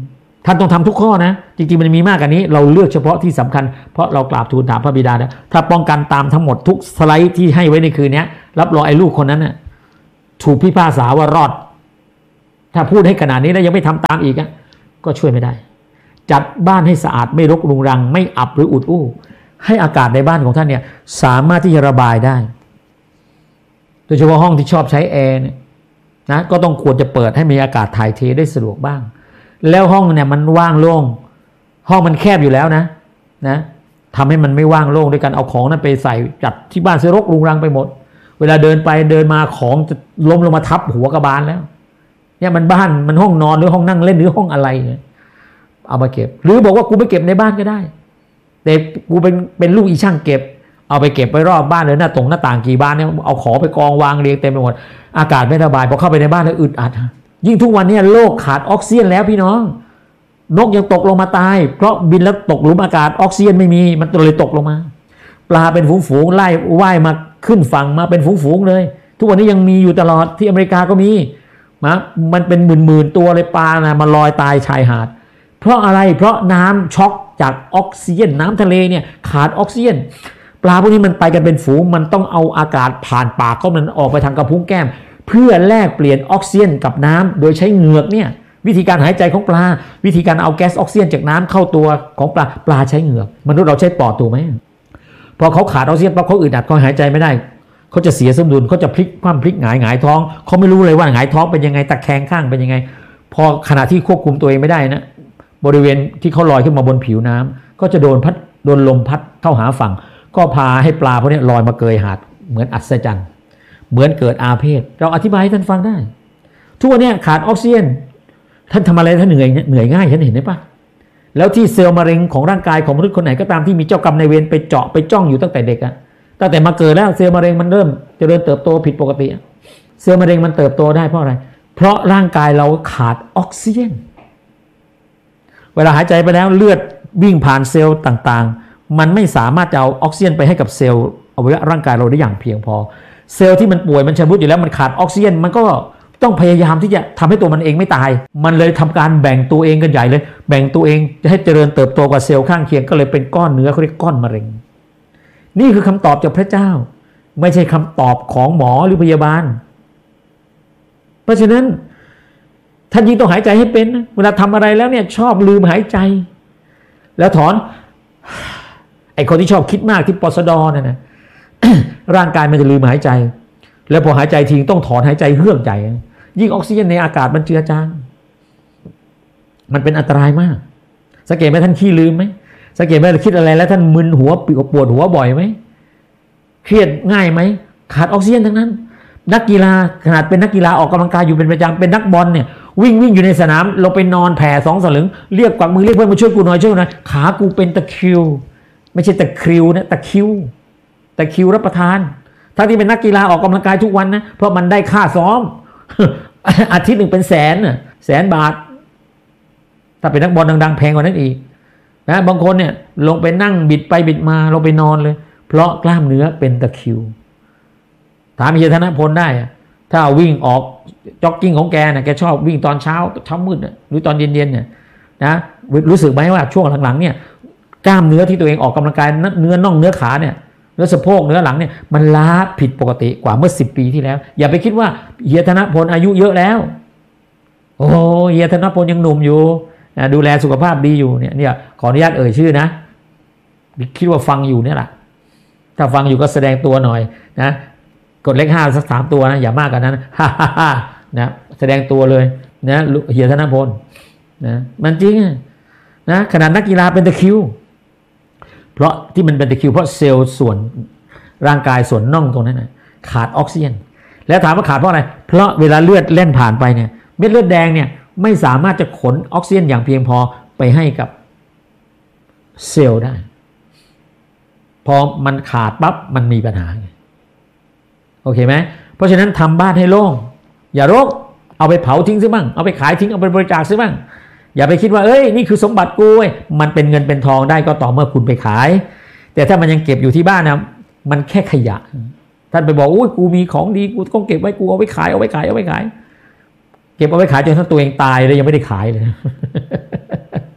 ท่านต้องทำทุกข้อนะจริงๆมันมีมากกว่านี้เราเลือกเฉพาะที่สำคัญเพราะเรากราบทูลถามพระบิดานะถ้าป้องกันตามทั้งหมดทุกสไลด์ที่ให้ไว้ในคืนนี้รับรองไอ้ลูกคนนั้นน่ะถูกพิพากษาว่ารอดถ้าพูดให้ขนาดนี้แล้วยังไม่ทำตามอีกอะก็ช่วยไม่ได้จัดบ้านให้สะอาดไม่รกรุงรังไม่อับหรืออุดอู้ให้อากาศในบ้านของท่านเนี่ยสามารถที่จะระบายได้โดยเฉพาะห้องที่ชอบใช้แอร์เนี่ยนะก็ต้องควรจะเปิดให้มีอากาศถ่ายเทได้สะดวกบ้างแล้วห้องเนี่ยมันว่างโล่งห้องมันแคบอยู่แล้วนะนะทำให้มันไม่ว่างโล่งด้วยการเอาของนั้นไปใส่จัดที่บ้านเสรกรุงรังไปหมดเวลาเดินไปเดินมาของจะล้มลงมาทับหัวกระบาลแล้วเนี่ยมันบ้านมันห้องนอนหรือห้องนั่งเล่นหรือห้องอะไรเนี่ยเอามาเก็บหรือบอกว่ากูไปเก็บในบ้านก็ได้แต่กูเป็นเป็นลูกอีช่างเก็บเอาไปเก็บไปรอบบ้านเลยหน้าตรงหน้าต่างกี่บ้านเนี่ยเอาของไปกองวางเรียงเต็มไปหมดอากาศไม่สบายพอเข้าไปในบ้านแล้วอึดอัดยิ่งทุกวันนี้โลกขาดออกซิเจนแล้วพี่น้องนกยังตกลงมาตายเพราะบินแล้วตกหลุมอากาศออกซิเจนไม่มีมันเลยตกลงมาปลาเป็นฝูงๆไล่ว่ายมาขึ้นฝั่งมาเป็นฝูงๆเลยทุกวันนี้ยังมีอยู่ตลอดที่อเมริกาก็มีมามันเป็นหมื่นๆตัวเลยปลานะมาลอยตายชายหาดเพราะอะไรเพราะน้ำช็อกจากออกซิเจนน้ำทะเลเนี่ยขาดออกซิเจนปลาพวกนี้มันไปกันเป็นฝูงมันต้องเอาอากาศผ่านปากเขามันออกไปทางกระพุ้งแก้มเพื่อแลกเปลี่ยนออกซิเจนกับน้ำโดยใช้เหงือกเนี่ยวิธีการหายใจของปลาวิธีการเอาแก๊สออกซิเจนจากน้ำเข้าตัวของปลาปลาใช้เหงือกมนุษย์เราใช้ปอดถูกไหมพอเขาขาดออกซิเจนเพราะเขาอึดอัดเขาหายใจไม่ได้เขาจะเสียสมดุลเขาจะพลิกคว่ำพลิกหงายหงายท้องเขาไม่รู้เลยว่าหงายท้องเป็นยังไงตะแคงข้างเป็นยังไงพอขณะที่ควบคุมตัวเองไม่ได้นะบริเวณที่เขาลอยขึ้นมาบนผิวน้ำก็จะโดนพัดโดนลมพัดเข้าหาฝั่งก็พาให้ปลาพวกนี้ลอยมาเกยหาดเหมือนอัศจรรย์เหมือนเกิดอาเพศเราอธิบายให้ท่านฟังได้ทุกวันนี้ขาดออกซิเจนท่านทำอะไรท่านเหนื่อยเหนื่อยง่ายท่านเห็นไหมปะแล้วที่เซลล์มะเร็งของร่างกายของมนุษย์คนไหนก็ตามที่มีเจ้ากรรมนายเวรไปเจาะไปจ้องอยู่ตั้งแต่เด็กอะตั้งแต่มาเกิดแล้วเซลล์มะเร็งมันเริ่มเจริญเติบโตผิดปกติเซลล์มะเร็งมันเติบโตได้เพราะอะไรเพราะร่างกายเราขาดออกซิเจนเวลาหายใจไปแล้วเลือดวิ่งผ่านเซลล์ต่างๆมันไม่สามารถจะเอาออกซิเจนไปให้กับเซลล์อวัยวะร่างกายเราได้อย่างเพียงพอเซลล์ที่มันป่วยมันชำรุดอยู่แล้วมันขาดออกซิเจนมันก็ต้องพยายามที่จะทำให้ตัวมันเองไม่ตายมันเลยทำการแบ่งตัวเองกันใหญ่เลยแบ่งตัวเองจะให้เจริญเติบโตกว่าเซลล์ข้างเคียงก็เลยเป็นก้อนเนื้อเขาเรียกก้อนมะเร็งนี่คือคำตอบจากพระเจ้าไม่ใช่คำตอบของหมอหรือพยาบาลเพราะฉะนั้นท่านยิ่งต้องหายใจให้เป็นเวลาทำอะไรแล้วเนี่ยชอบลืมหายใจแล้วถอนไอ้คนที่ชอบคิดมากที่ปสดเนี่ยนะ ร่างกายมันจะลืมหายใจแล้วพอหายใจทิ้งต้องถอนหายใจเฮือกใจยิ่งออกซิเจนในอากาศมันเจือจางมันเป็นอันตรายมากสังเกตไหมท่านขี้ลืมไหมสังเกตไหมคิดอะไรแล้วท่านมึนหัวปวดหัวบ่อยไหมเครียดง่ายไหมขาดออกซิเจนทั้งนั้นนักกีฬาขนาดเป็นนักกีฬาออกกำลังกายอยู่เป็นประจำเป็นนักบอลเนี่ยวิ่งวิ่งอยู่ในสนามเราไปนอนแผ่สองสลึงเรียกกวักมือเรียกเพื่อนมาช่วยกูหน่อยช่วยหน่อยขากูเป็นตะคริวไม่ใช่ตะคริวนะตะคริวตะคริวรับประทานทั้งที่เป็นนักกีฬาออกกำลังกายทุกวันนะเพราะมันได้ค่าซ้อม อาทิตย์หนึ่งเป็นแสนน่ะแสนบาทถ้าเป็นนักบอลดังๆแพงกว่านั้นอีกนะบางคนเนี่ยลงไปนั่งบิดไปบิดมาลงไปนอนเลยเพราะกล้ามเนื้อเป็นตะคริวถามเฮียธนพลได้ถ้าวิ่งออกจ็อกกิ้งของแกนะแกชอบวิ่งตอนเช้าเช้ามืดหรือตอนเย็นๆเนี่ยนะรู้สึกไหมว่าช่วงหลังๆเนี่ยกล้ามเนื้อที่ตัวเองออกกำลังกายเนื้อน่องเนื้อขาเนี่ยเนื้อสะโพกเนื้อหลังเนี่ยมันล้าผิดปกติกว่าเมื่อสิบปีที่แล้วอย่าไปคิดว่าเฮียธนพลอายุเยอะแล้วโอ้เฮียธนพลยังหนุ่มอยู่นะดูแลสุขภาพดีอยู่เนี่ยเนี่ยขออนุญาตเอ่ยชื่อนะคิดว่าฟังอยู่เนี่ยแหละถ้าฟังอยู่ก็แสดงตัวหน่อยนะกดเลขห้าสักสามตัวนะอย่ามากกว่านั้นฮ่าฮ่าฮ่านะแสดงตัวเลยนะเฮียธนพลนะมันจริงนะขนาดนักกีฬาเป็นตะคริวเพราะที่มันเป็นตะคริวเพราะเซลล์ส่วนร่างกายส่วนน่องตรงนั้นนะขาดออกซิเจนแล้วถามว่าขาดเพราะอะไรเพราะเวลาเลือดเล่นผ่านไปเนี่ยเม็ดเลือดแดงเนี่ยไม่สามารถจะขนออกซิเจนอย่างเพียงพอไปให้กับเซลล์ได้พอมันขาดปั๊บมันมีปัญหาโอเคไหมเพราะฉะนั้นทำบ้านให้โล่งอย่ารกเอาไปเผาทิ้งซิบ้างเอาไปขายทิ้งเอาไปบริจาคซิบ้างอย่าไปคิดว่าเอ้ยนี่คือสมบัติกูมันเป็นเงินเป็นทองได้ก็ต่อเมื่อคุณไปขายแต่ถ้ามันยังเก็บอยู่ที่บ้านนะมันแค่ขยะท่านไปบอกอุ้ยกูมีของดีกูต้องเก็บไว้กูเอาไว้ขายเอาไว้ขายเอาไว้ขายเก็บเอาไว้ขายจนท่านตัวเองตายเลยยังไม่ได้ขายเลย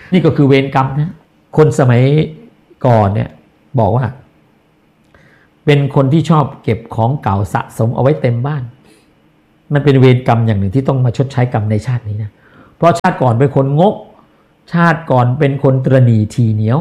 นี่ก็คือเวรกรรมนะคนสมัยก่อนเนี่ยบอกว่าเป็นคนที่ชอบเก็บของเก่าสะสมเอาไว้เต็มบ้านมันเป็นเวรกรรมอย่างหนึ่งที่ต้องมาชดใช้กรรมในชาตินี้นะเพราะชาติก่อนเป็นคนงกชาติก่อนเป็นคนตระหนี่ทีเหนียว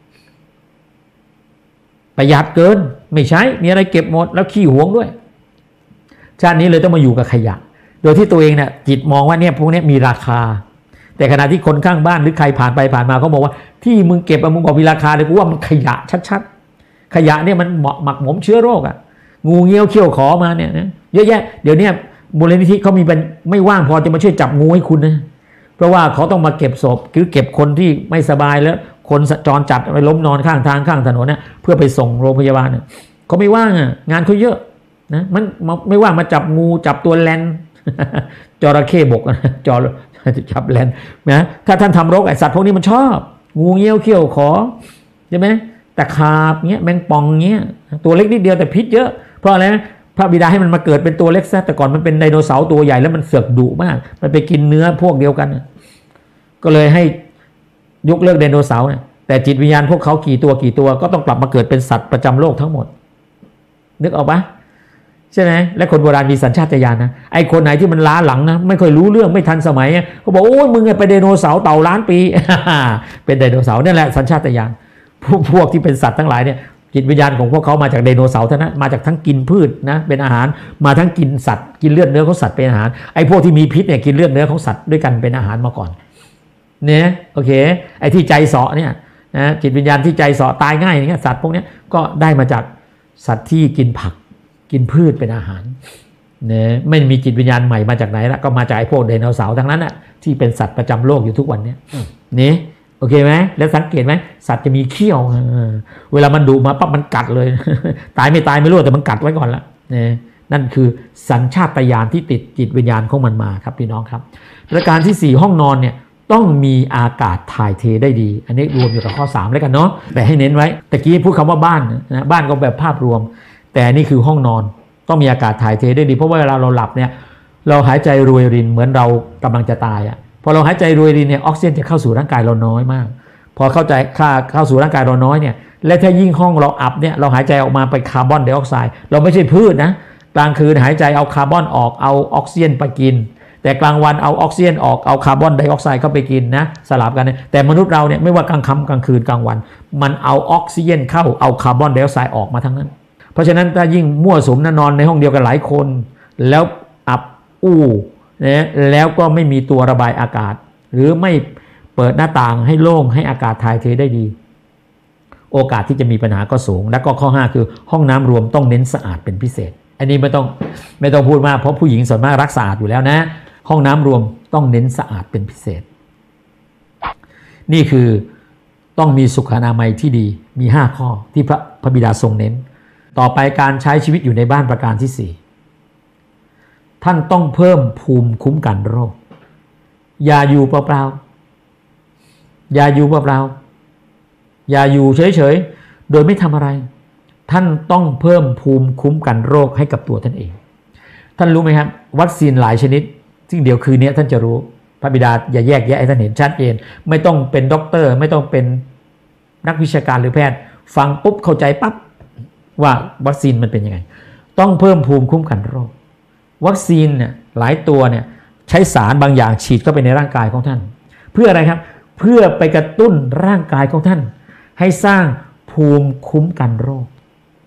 ประหยัดเกินไม่ใช้มีอะไรเก็บหมดแล้วขี้หวงด้วยชาตินี้เลยต้องมาอยู่กับขยะโดยที่ตัวเองเนี่ยจิตมองว่าเนี่ยพวกนี้มีราคาแต่ขณะที่คนข้างบ้านหรือใครผ่านไปผ่านมาเขาบอกว่าที่มึงเก็บมึงบอกมีราคาเลยกูว่ามันขยะชัดๆขยะเนี่ยมันเหมาะหมักหมมเชื้อโรคอ่ะงูเงี้ยวเขี้ยวขอมาเนี่ยนะเยอะแยะเดี๋ยวนี้มูลนิธิเขามีเป็นไม่ว่างพอจะมาช่วยจับงูให้คุณนะเพราะว่าเขาต้องมาเก็บศพคือเก็บคนที่ไม่สบายแล้วคนจรจัดไปล้มนอนข้างทางข้างถนนเนี่ยเพื่อไปส่งโรงพยาบาลเนี่ยเขาไม่ว่างอ่ะงานเขาเยอะนะมันไม่ว่างมาจับงูจับตัวแลนจระเข้บกนะจอจับแลนนะถ้าท่านทำรกไอสัตว์พวกนี้มันชอบงูเงี้ยวเขี้ยวขอใช่ไหมแต่ขาบเงี้ยแมงป่องเงี้ยตัวเล็กนิดเดียวแต่พิษเยอะเพราะอะไรพระบิดาให้มันมาเกิดเป็นตัวเล็กซะแต่ก่อนมันเป็นไดโนเสาร์ตัวใหญ่แล้วมันเสือกดุมากมันไปกินเนื้อพวกเดียวกันก็เลยให้ยกเลิกไดโนเสาร์เนี่ยแต่จิตวิญญาณพวกเขากี่ตัวกี่ตัวก็ต้องกลับมาเกิดเป็นสัตว์ประจำโลกทั้งหมดนึกออกปะใช่ไหมและคนโบราณมีสัญชาตญาณนะไอ้คนไหนที่มันล้าหลังนะไม่ค่อยรู้เรื่องไม่ทันสมัยเขาบอกโอ้ยมึงไปไดโนเสาร์เต่าล้านปีเป็นไดโนเสาร์นั่นแหละสัญชาตญาณพวกที่เป็นสัตว์ทั้งหลายเนี่ยจิตวิญญาณของพวกเขามาจากไดโนเสาร์เท่านั้นมาจากทั้งกินพืชนะเป็นอาหารมาทั้งกินสัตว์กินเลือดเนื้อของสัตว์เป็นอาหารไอ้พวกที่มีพิษเนี่ยกินเลือดเนื้อของสัตว์ด้วยกันเป็นอาหารมาก่อนเนี่ยโอเคไอ้ที่ใจเสาะเนี่ยนะจิตวิญญาณที่ใจเสาะตายง่ายอย่างเงี้ยสัตว์พวกนี้ก็ได้มาจากสัตว์ที่กินผักกินพืชเป็นอาหารเนี่ยไม่มีจิตวิญญาณใหม่มาจากไหนละก็มาจากไอ้พวกไดโนเสาร์ทั้งนั้นน่ะที่เป็นสัตว์ประจำโลกอยู่ทุกวันนี้นี่โอเคไหมแล้วสังเกตไหมสัตว์จะมีเขี้ยวเวลามันดุมาปั๊บมันกัดเลยตายไม่ตายไม่รู้แต่มันกัดไว้ก่อนละนี่นั่นคือสัญชาตญาณที่ติดจิตวิญญาณของมันมาครับพี่น้องครับประการที่สี่ห้องนอนเนี่ยต้องมีอากาศถ่ายเทได้ดีอันนี้รวมอยู่กับข้อสามแล้วกันเนาะแต่ให้เน้นไว้ตะกี้พูดคำว่าบ้านนะบ้านก็แบบภาพรวมแต่นี่คือห้องนอนต้องมีอากาศถ่ายเทได้ดีเพราะว่าเวลาเราหลับเนี่ยเราหายใจรวยรินเหมือนเรากำลังจะตายอ่ะพอเราหายใจรวยรินเนี่ยออกซิเจนจะเข้าสู่ร่างกายเราน้อยมากพอเข้าใจค่าเข้าสู่ร่างกายเราน้อยเนี่ยและถ้ายิ่งห้องเราอับเนี่ยเราหายใจออกมาไปคาร์บอนไดออกไซด์เราไม่ใช่พืชนะกลางคืนหายใจเอาคาร์บอนออกเอาออกซิเจนไปกินแต่กลางวันเอาออกซิเจนออกเอาคาร์บอนไดออกไซด์เข้าไปกินนะสลับกันนะแต่มนุษย์เราเนี่ยไม่ว่ากลางค่ำกลางคืนกลางวันมันเอาออกซิเจนเข้าเอาคาร์บอนไดออกไซด์ออกมาทั้งนั้นเพราะฉะนั้นถ้ายิ่งมั่วสุมนอนในห้องเดียวกันหลายคนแล้วอับอู้นะแล้วก็ไม่มีตัวระบายอากาศหรือไม่เปิดหน้าต่างให้โล่งให้อากาศถ่ายเทได้ดีโอกาสที่จะมีปัญหาก็สูงแล้วก็ข้อห้าคือห้องน้ำรวมต้องเน้นสะอาดเป็นพิเศษอันนี้ไม่ต้องไม่ต้องพูดมากเพราะผู้หญิงส่วนมากรักสะอาดอยู่แล้วนะห้องน้ำรวมต้องเน้นสะอาดเป็นพิเศษนี่คือต้องมีสุขอนามัยที่ดีมีห้าข้อที่พระพระบิดาทรงเน้นต่อไปการใช้ชีวิตอยู่ในบ้านประการที่สี่ท่านต้องเพิ่มภูมิคุ้มกันโรคอย่าอยู่เปล่าๆอย่าอยู่เปล่าๆอย่าอยู่เฉยๆโดยไม่ทำอะไรท่านต้องเพิ่มภูมิคุ้มกันโรคให้กับตัวท่านเองท่านรู้ไหมครับวัคซีนหลายชนิดซึ่งเดี๋ยวคืนนี้ท่านจะรู้พระบิดาอย่าแยกแยะให้ท่านเห็นชัดเจนไม่ต้องเป็นด็อกเตอร์ไม่ต้องเป็นนักวิชาการหรือแพทย์ฟังปุ๊บเข้าใจปั๊บว่าวัคซีนมันเป็นยังไงต้องเพิ่มภูมิคุ้มกันโรควัคซีนเนี่ยหลายตัวเนี่ยใช้สารบางอย่างฉีดเข้าไปในร่างกายของท่านเพื่ออะไรครับเพื่อไปกระตุ้นร่างกายของท่านให้สร้างภูมิคุ้มกันโรค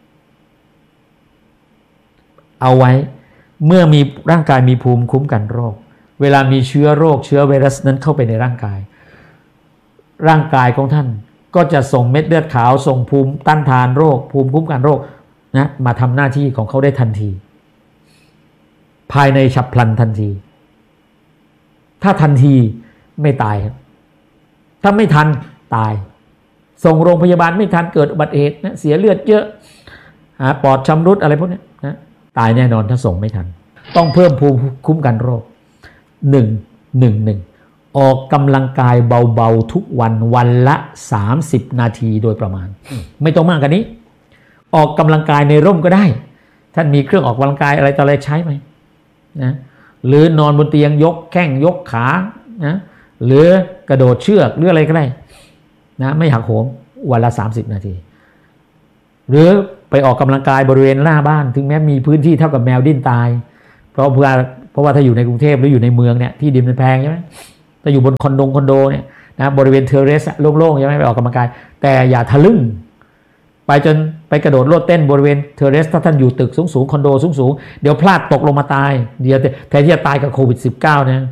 เอาไว้เมื่อมีร่างกายมีภูมิคุ้มกันโรคเวลามีเชื้อโรคเชื้อไวรัสนั้นเข้าไปในร่างกายร่างกายของท่านก็จะส่งเม็ดเลือดขาวส่งภูมิต้านทานโรคภูมิคุ้มกันโรคนะมาทำหน้าที่ของเขาได้ทันทีภายในฉับพลันทันทีถ้าทันทีไม่ตายครับถ้าไม่ทันตายส่งโรงพยาบาลไม่ทันเกิดอุบัติเหตุนะเสียเลือดเยอะหาปอดชำรุดอะไรพวกนี้นะตายแน่นอนถ้าส่งไม่ทันต้องเพิ่มภูมิคุ้มกันโรคหนึ่ง หนึ่ง หนึ่งออกกำลังกายเบาๆทุกวันวันละสามสิบนาทีโดยประมาณไม่ต้องมากกว่านี้ออกกำลังกายในร่มก็ได้ท่านมีเครื่องออกกำลังกายอะไรต่ออะไรใช้ไหมนะหรือนอนบนเตียงยกแข้งยกขานะหรือกระโดดเชือกหรืออะไรก็ได้นะไม่หักโหมวันละสามสิบนาทีหรือไปออกกำลังกายบริเวณหน้าบ้านถึงแม้มีพื้นที่เท่ากับแมวดิ้นตายเพราะเพื่อเพราะว่าถ้าอยู่ในกรุงเทพหรืออยู่ในเมืองเนี่ยที่ดินมันแพงใช่ไหมถ้าอยู่บนคอนโดคอนโดเนี่ยนะบริเวณเทอร์เรสโล่งๆใช่ไหมไปออกกำลังกายแต่อย่าทะลึ่งไปจนไปกระโดดโลดเต้นบริเวณเทอร์เรสถ้าท่านอยู่ตึกสูงๆคอนโดสูงๆเดี๋ยวพลาดตกลงมาตายเดี๋ยวแทนที่จะตายกับโควิด สิบเก้า นะ